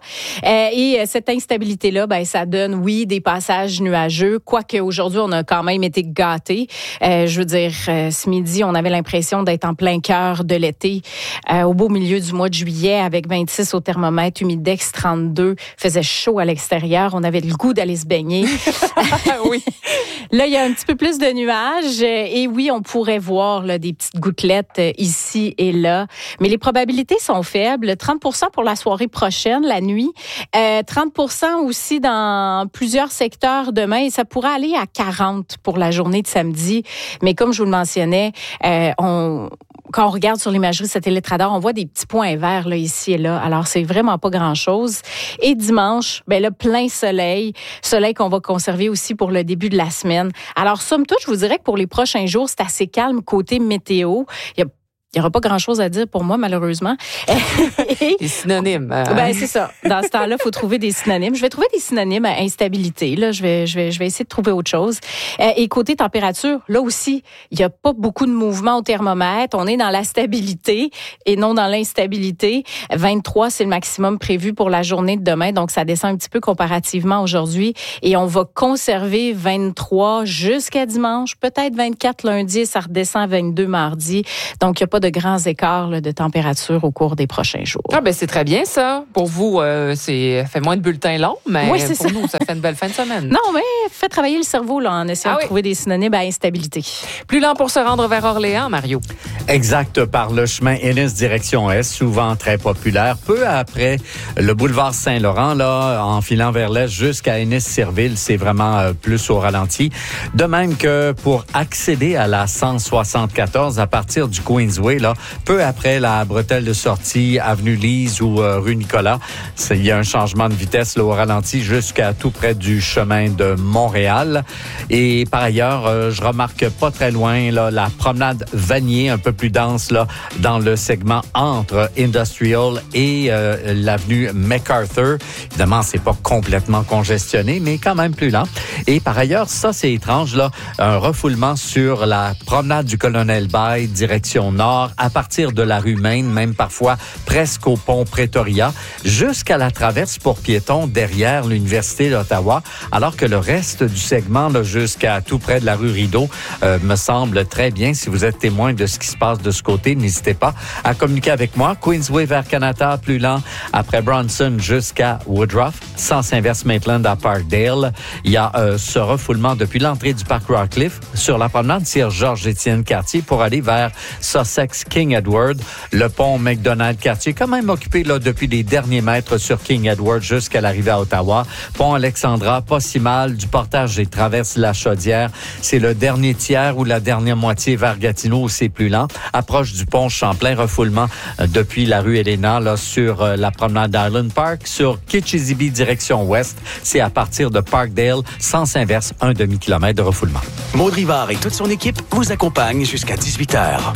Et cette instabilité-là, ben, ça donne, oui, des passages nuageux, quoique aujourd'hui, on a quand même été gâtés. Euh, je veux dire, euh, ce midi, on avait l'impression d'être en plein cœur de l'été, euh, au beau milieu du mois de juillet, avec vingt-six au thermomètre, humidex trente-deux, faisait chaud à l'extérieur, on avait le goût d'aller se baigner. Oui. Là, il y a un petit peu plus de nuages et oui, on pourrait voir là, des petites gouttelettes ici et là, mais les probabilités sont faibles. trente pour cent pour la soirée prochaine, la nuit, euh, trente pour cent aussi dans plusieurs secteurs demain et ça pourrait aller à quarante pour la journée de samedi. Mais comme je vous le mentionnais, euh, on, quand on regarde sur l'imagerie satellite radar, on voit des petits points verts là, ici et là. Alors, c'est vraiment pas grand-chose. Et dimanche, ben là, plein soleil. Soleil qu'on va conserver aussi pour le début de la semaine. Alors, somme toute, je vous dirais que pour les prochains jours, c'est assez calme côté météo. Il y a Il n'y aura pas grand-chose à dire pour moi, malheureusement. Des synonymes. Euh... Ben, c'est ça. Dans ce temps-là, il faut trouver des synonymes. Je vais trouver des synonymes à instabilité. Là. Je vais, je vais, je vais essayer de trouver autre chose. Et côté température, là aussi, il n'y a pas beaucoup de mouvement au thermomètre. On est dans la stabilité et non dans l'instabilité. vingt-trois, c'est le maximum prévu pour la journée de demain. Donc, ça descend un petit peu comparativement aujourd'hui. Et on va conserver vingt-trois jusqu'à dimanche, peut-être vingt-quatre lundi et ça redescend à vingt-deux mardi. Donc, il n'y a pas de grands écarts là, de température au cours des prochains jours. Ah ben c'est très bien ça. Pour vous, euh, c'est fait moins de bulletins longs, mais oui, c'est pour ça. nous, ça fait une belle fin de semaine. Non, mais fait travailler le cerveau là, en essayant ah, de oui. trouver des synonymes à instabilité. Plus lent pour se rendre vers Orléans, Mario. Exact, par le chemin Ennis direction Est, souvent très populaire. Peu après le boulevard Saint-Laurent, là, en filant vers l'Est jusqu'à Ennis-Cirville, c'est vraiment euh, plus au ralenti. De même que pour accéder à la cent soixante-quatorze à partir du Queensway, là, peu après la bretelle de sortie, avenue Lise ou euh, rue Nicolas, il y a un changement de vitesse là, au ralenti jusqu'à tout près du chemin de Montréal. Et par ailleurs, euh, je remarque pas très loin là, la promenade Vanier, un peu plus dense là, dans le segment entre Industrial et euh, l'avenue MacArthur. Évidemment, c'est pas complètement congestionné, mais quand même plus lent. Et par ailleurs, ça c'est étrange, là, un refoulement sur la promenade du Colonel Bay, direction nord, à partir de la rue Maine, même parfois presque au pont Pretoria, jusqu'à la traverse pour piétons derrière l'Université d'Ottawa, alors que le reste du segment, là, jusqu'à tout près de la rue Rideau, euh, me semble très bien. Si vous êtes témoin de ce qui se passe de ce côté, n'hésitez pas à communiquer avec moi. Queensway vers Canada, plus lent, après Bronson jusqu'à Woodruff, sens inverse Maitland à Parkdale. Il y a euh, ce refoulement depuis l'entrée du parc Rockcliffe sur la promenade Sir Georges-Étienne Cartier pour aller vers Sussex King Edward. Le pont McDonald-Cartier, quand même occupé là, depuis les derniers mètres sur King Edward jusqu'à l'arrivée à Ottawa. Pont Alexandra, pas si mal. Du portage et traverse la Chaudière. C'est le dernier tiers ou la dernière moitié vers Gatineau où c'est plus lent. Approche du pont Champlain, refoulement euh, depuis la rue Elena là, sur euh, la promenade d'Island Park. Sur Kitchissippi, direction ouest, c'est à partir de Parkdale, sens inverse, un demi-kilomètre de refoulement. Maud Rivard et toute son équipe vous accompagnent jusqu'à dix-huit heures.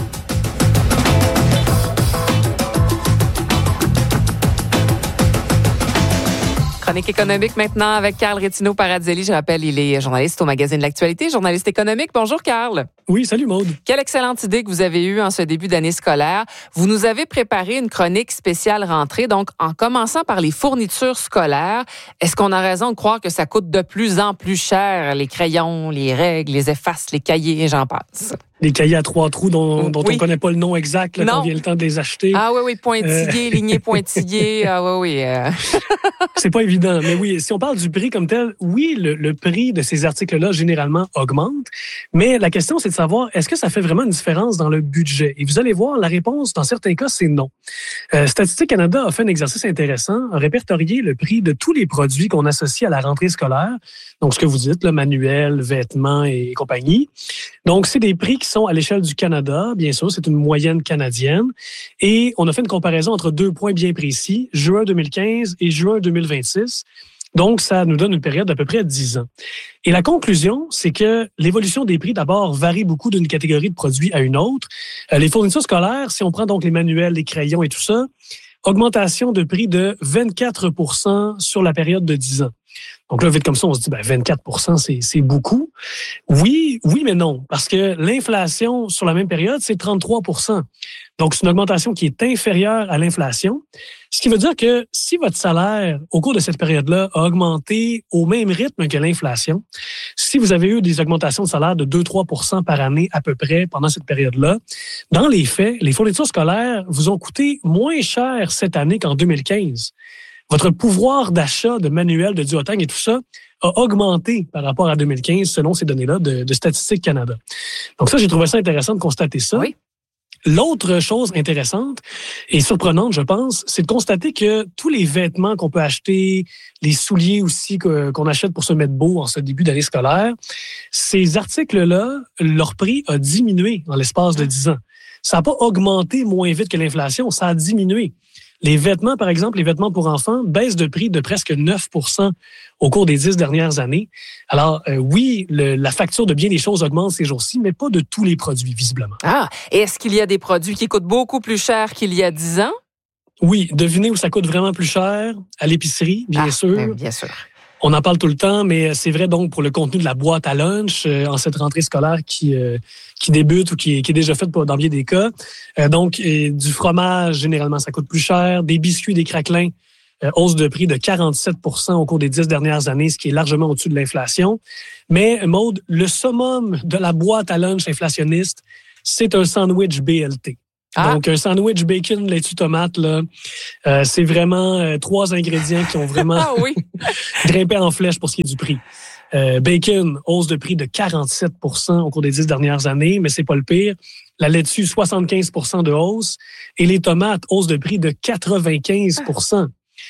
Chronique économique maintenant avec Carl Rétino-Paradzelli. Je rappelle, il est journaliste au magazine L'Actualité, journaliste économique. Bonjour, Carl. Oui, salut, Maude. Quelle excellente idée que vous avez eue en ce début d'année scolaire. Vous nous avez préparé une chronique spéciale rentrée, donc en commençant par les fournitures scolaires. Est-ce qu'on a raison de croire que ça coûte de plus en plus cher, les crayons, les règles, les effaces, les cahiers et j'en passe? Les cahiers à trois trous dont, dont oui. on ne connaît pas le nom exact là, quand vient le temps de les acheter. Ah oui, oui, pointillés, euh... lignés pointillés. Ah oui, oui. Euh... C'est pas évident. Mais oui, si on parle du prix comme tel, oui, le, le prix de ces articles-là, généralement, augmente. Mais la question, c'est de savoir, est-ce que ça fait vraiment une différence dans le budget? Et vous allez voir, la réponse, dans certains cas, c'est non. Euh, Statistique Canada a fait un exercice intéressant, a répertorié le prix de tous les produits qu'on associe à la rentrée scolaire. Donc, ce que vous dites, le manuel, vêtements et compagnie. Donc, c'est des prix qui sont à l'échelle du Canada, bien sûr, c'est une moyenne canadienne. Et on a fait une comparaison entre deux points bien précis, juin deux mille quinze et juin deux mille vingt-six. Donc, ça nous donne une période d'à peu près dix ans. Et la conclusion, c'est que l'évolution des prix, d'abord, varie beaucoup d'une catégorie de produits à une autre. Euh, les fournitures scolaires, si on prend donc les manuels, les crayons et tout ça, augmentation de prix de vingt-quatre pour cent sur la période de dix ans. Donc là, vite comme ça, on se dit, ben, vingt-quatre pour cent, c'est, c'est beaucoup. Oui, oui, mais non. Parce que l'inflation sur la même période, c'est trente-trois pour cent. Donc, c'est une augmentation qui est inférieure à l'inflation. Ce qui veut dire que si votre salaire, au cours de cette période-là, a augmenté au même rythme que l'inflation, si vous avez eu des augmentations de salaire de deux à trois pour cent par année à peu près pendant cette période-là, dans les faits, les fournitures scolaires vous ont coûté moins cher cette année qu'en deux mille quinze. Votre pouvoir d'achat de manuels, de duotang et tout ça a augmenté par rapport à deux mille quinze, selon ces données-là de, de Statistique Canada. Donc ça, j'ai trouvé ça intéressant de constater ça. Oui. L'autre chose intéressante et surprenante, je pense, c'est de constater que tous les vêtements qu'on peut acheter, les souliers aussi que, qu'on achète pour se mettre beau en ce début d'année scolaire, ces articles-là, leur prix a diminué en l'espace de dix ans. Ça n'a pas augmenté moins vite que l'inflation, ça a diminué. Les vêtements, par exemple, les vêtements pour enfants baissent de prix de presque neuf pour cent au cours des dix dernières années. Alors, euh, oui, le, la facture de bien des choses augmente ces jours-ci, mais pas de tous les produits, visiblement. Ah, et est-ce qu'il y a des produits qui coûtent beaucoup plus cher qu'il y a dix ans? Oui, devinez où ça coûte vraiment plus cher? À l'épicerie, bien ah, sûr. Ben, bien sûr. On en parle tout le temps, mais c'est vrai donc pour le contenu de la boîte à lunch euh, en cette rentrée scolaire qui euh, qui débute ou qui, qui est déjà faite dans bien des cas. Euh, donc, et du fromage, généralement, ça coûte plus cher. Des biscuits, des craquelins, euh, hausse de prix de quarante-sept pour cent au cours des dix dernières années, ce qui est largement au-dessus de l'inflation. Mais, Maude, le summum de la boîte à lunch inflationniste, c'est un sandwich B L T. Ah. Donc, un sandwich bacon, laitue, tomate, là, euh, c'est vraiment euh, trois ingrédients qui ont vraiment ah, oui. grimpé en flèche pour ce qui est du prix. Euh, bacon, hausse de prix de quarante-sept pour cent au cours des dix dernières années, mais c'est pas le pire. La laitue, soixante-quinze pour cent de hausse. Et les tomates, hausse de prix de quatre-vingt-quinze pour cent.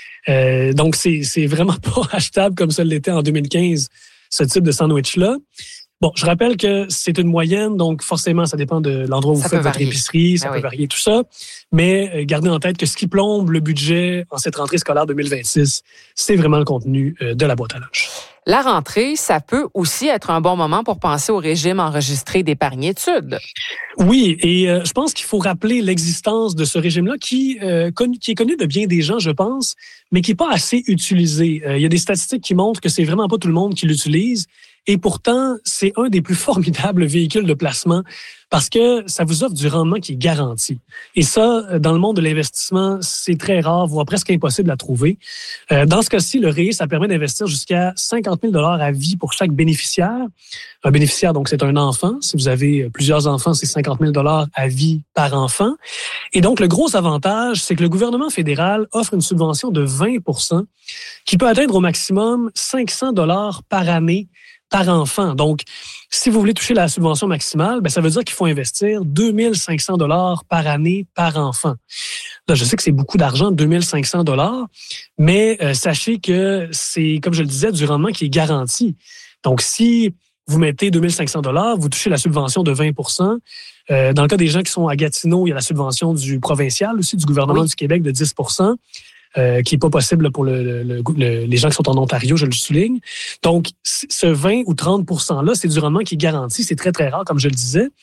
Euh, donc, c'est, c'est vraiment pas achetable comme ça l'était en deux mille quinze, ce type de sandwich-là. Bon, je rappelle que c'est une moyenne, donc forcément, ça dépend de l'endroit où ça vous faites votre épicerie, ça ben peut oui. varier, tout ça. Mais gardez en tête que ce qui plombe le budget en cette rentrée scolaire deux mille vingt-six, c'est vraiment le contenu de la boîte à lunch. La rentrée, ça peut aussi être un bon moment pour penser au régime enregistré d'épargne-études. Oui, et euh, je pense qu'il faut rappeler l'existence de ce régime-là qui, euh, connu, qui est connu de bien des gens, je pense, mais qui n'est pas assez utilisé. Euh, il y a des statistiques qui montrent que c'est vraiment pas tout le monde qui l'utilise. Et pourtant, c'est un des plus formidables véhicules de placement parce que ça vous offre du rendement qui est garanti. Et ça, dans le monde de l'investissement, c'est très rare, voire presque impossible à trouver. Euh, dans ce cas-ci, le R E E, ça permet d'investir jusqu'à cinquante mille dollars à vie pour chaque bénéficiaire. Un bénéficiaire, donc, c'est un enfant. Si vous avez plusieurs enfants, c'est cinquante mille dollars à vie par enfant. Et donc, le gros avantage, c'est que le gouvernement fédéral offre une subvention de vingt pour cent qui peut atteindre au maximum cinq cents dollars par année par enfant. Donc, si vous voulez toucher la subvention maximale, ben ça veut dire qu'il faut investir deux mille cinq cents dollars par année par enfant. Là, je sais que c'est beaucoup d'argent, deux mille cinq cents dollars, mais euh, sachez que c'est, comme je le disais, du rendement qui est garanti. Donc, si vous mettez deux mille cinq cents dollars, vous touchez la subvention de vingt pour cent. Euh, dans le cas des gens qui sont à Gatineau, il y a la subvention du provincial aussi, du gouvernement oui. du Québec de dix pour cent. Euh, qui n'est pas possible pour le, le, le, le, les gens qui sont en Ontario, je le souligne. Donc, ce vingt ou trente pour cent-là, c'est du rendement qui est garanti. C'est très, très rare, comme je le disais.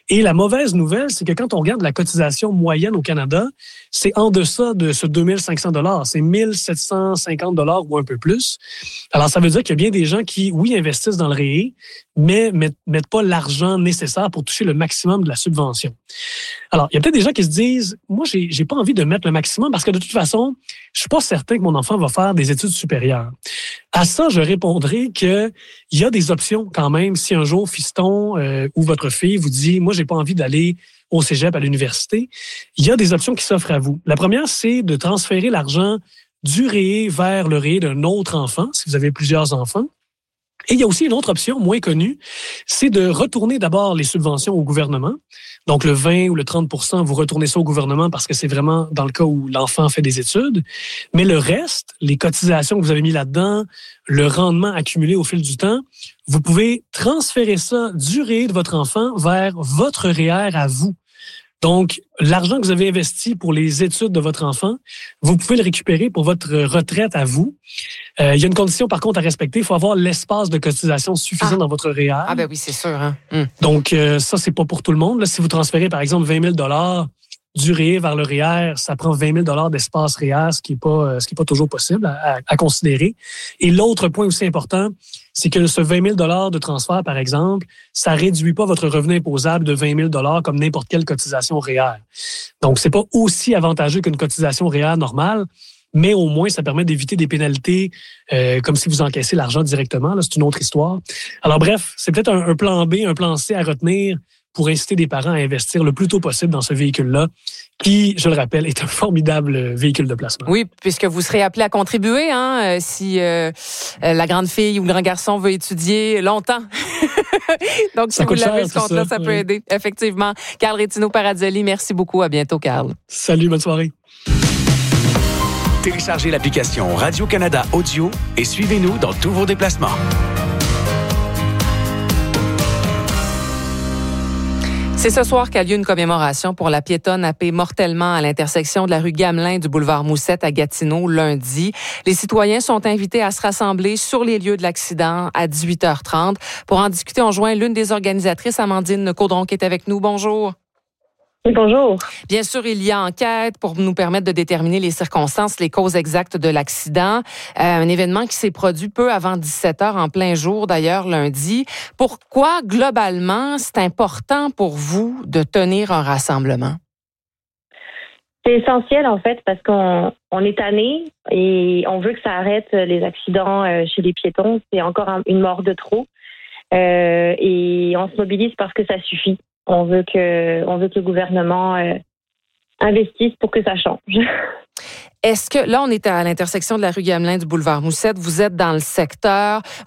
Et la mauvaise nouvelle, c'est que quand on regarde la cotisation moyenne au Canada, c'est en deçà de ce deux mille cinq cents dollars. C'est mille sept cent cinquante dollars ou un peu plus. Alors, ça veut dire qu'il y a bien des gens qui, oui, investissent dans le Réé, mais ne mettent, mettent pas l'argent nécessaire pour toucher le maximum de la subvention. Alors, il y a peut-être des gens qui se disent, moi, j'ai, j'ai pas envie de mettre le maximum parce que de toute façon, je suis pas certain que mon enfant va faire des études supérieures. À ça, je répondrai que il y a des options quand même. Si un jour, fiston euh, ou votre fille vous dit, moi, j'ai pas envie d'aller au cégep, à l'université, il y a des options qui s'offrent à vous. La première, c'est de transférer l'argent du Réé vers le Réé d'un autre enfant, si vous avez plusieurs enfants. Et il y a aussi une autre option moins connue, c'est de retourner d'abord les subventions au gouvernement. Donc, le vingt ou le trente pour cent, vous retournez ça au gouvernement parce que c'est vraiment dans le cas où l'enfant fait des études. Mais le reste, les cotisations que vous avez mis là-dedans, le rendement accumulé au fil du temps, vous pouvez transférer ça du Réé de votre enfant vers votre R E E R à vous. Donc, l'argent que vous avez investi pour les études de votre enfant, vous pouvez le récupérer pour votre retraite à vous. Euh, il y a une condition, par contre, à respecter. Il faut avoir l'espace de cotisation suffisant ah. dans votre R E E R. Ah ben oui, c'est sûr. Hein? Mm. Donc, euh, ça, c'est pas pour tout le monde. Là, si vous transférez, par exemple, vingt mille dollars du Réé vers le R E E R, ça prend vingt mille dollars d'espace R E E R, ce qui est pas, ce qui est pas toujours possible à, à, à considérer. Et l'autre point aussi important, c'est que ce vingt mille dollars de transfert, par exemple, ça réduit pas votre revenu imposable de vingt mille dollars comme n'importe quelle cotisation R E E R. Donc, c'est pas aussi avantageux qu'une cotisation R E E R normale, mais au moins, ça permet d'éviter des pénalités euh, comme si vous encaissez l'argent directement. Là, c'est une autre histoire. Alors bref, c'est peut-être un, un plan B, un plan C à retenir pour inciter des parents à investir le plus tôt possible dans ce véhicule-là, qui, je le rappelle, est un formidable véhicule de placement. Oui, puisque vous serez appelé à contribuer hein, si euh, la grande fille ou le grand garçon veut étudier longtemps. Donc, ça si vous l'avez, ce compte-là, ça, ça peut oui. aider. Effectivement. Carl Rétino-Parazzoli, merci beaucoup. À bientôt, Carl. Salut, bonne soirée. Téléchargez l'application Radio-Canada Audio et suivez-nous dans tous vos déplacements. C'est ce soir qu'a lieu une commémoration pour la piétonne happée mortellement à l'intersection de la rue Gamelin du boulevard Moussette à Gatineau lundi. Les citoyens sont invités à se rassembler sur les lieux de l'accident à dix-huit heures trente. Pour en discuter, on joint l'une des organisatrices, Amandine Caudron, qui est avec nous. Bonjour. Bonjour. Bien sûr, il y a enquête pour nous permettre de déterminer les circonstances, les causes exactes de l'accident. Euh, un événement qui s'est produit peu avant dix-sept heures, en plein jour d'ailleurs, lundi. Pourquoi, globalement, c'est important pour vous de tenir un rassemblement? C'est essentiel, en fait, parce qu'on on est tanné et on veut que ça arrête les accidents chez les piétons. C'est encore une mort de trop. Euh, et on se mobilise parce que ça suffit. On veut que, on veut que le gouvernement euh, investisse pour que ça change. Est-ce que, là, on est à l'intersection de la rue Gamelin du boulevard Moussette, vous êtes dans le secteur,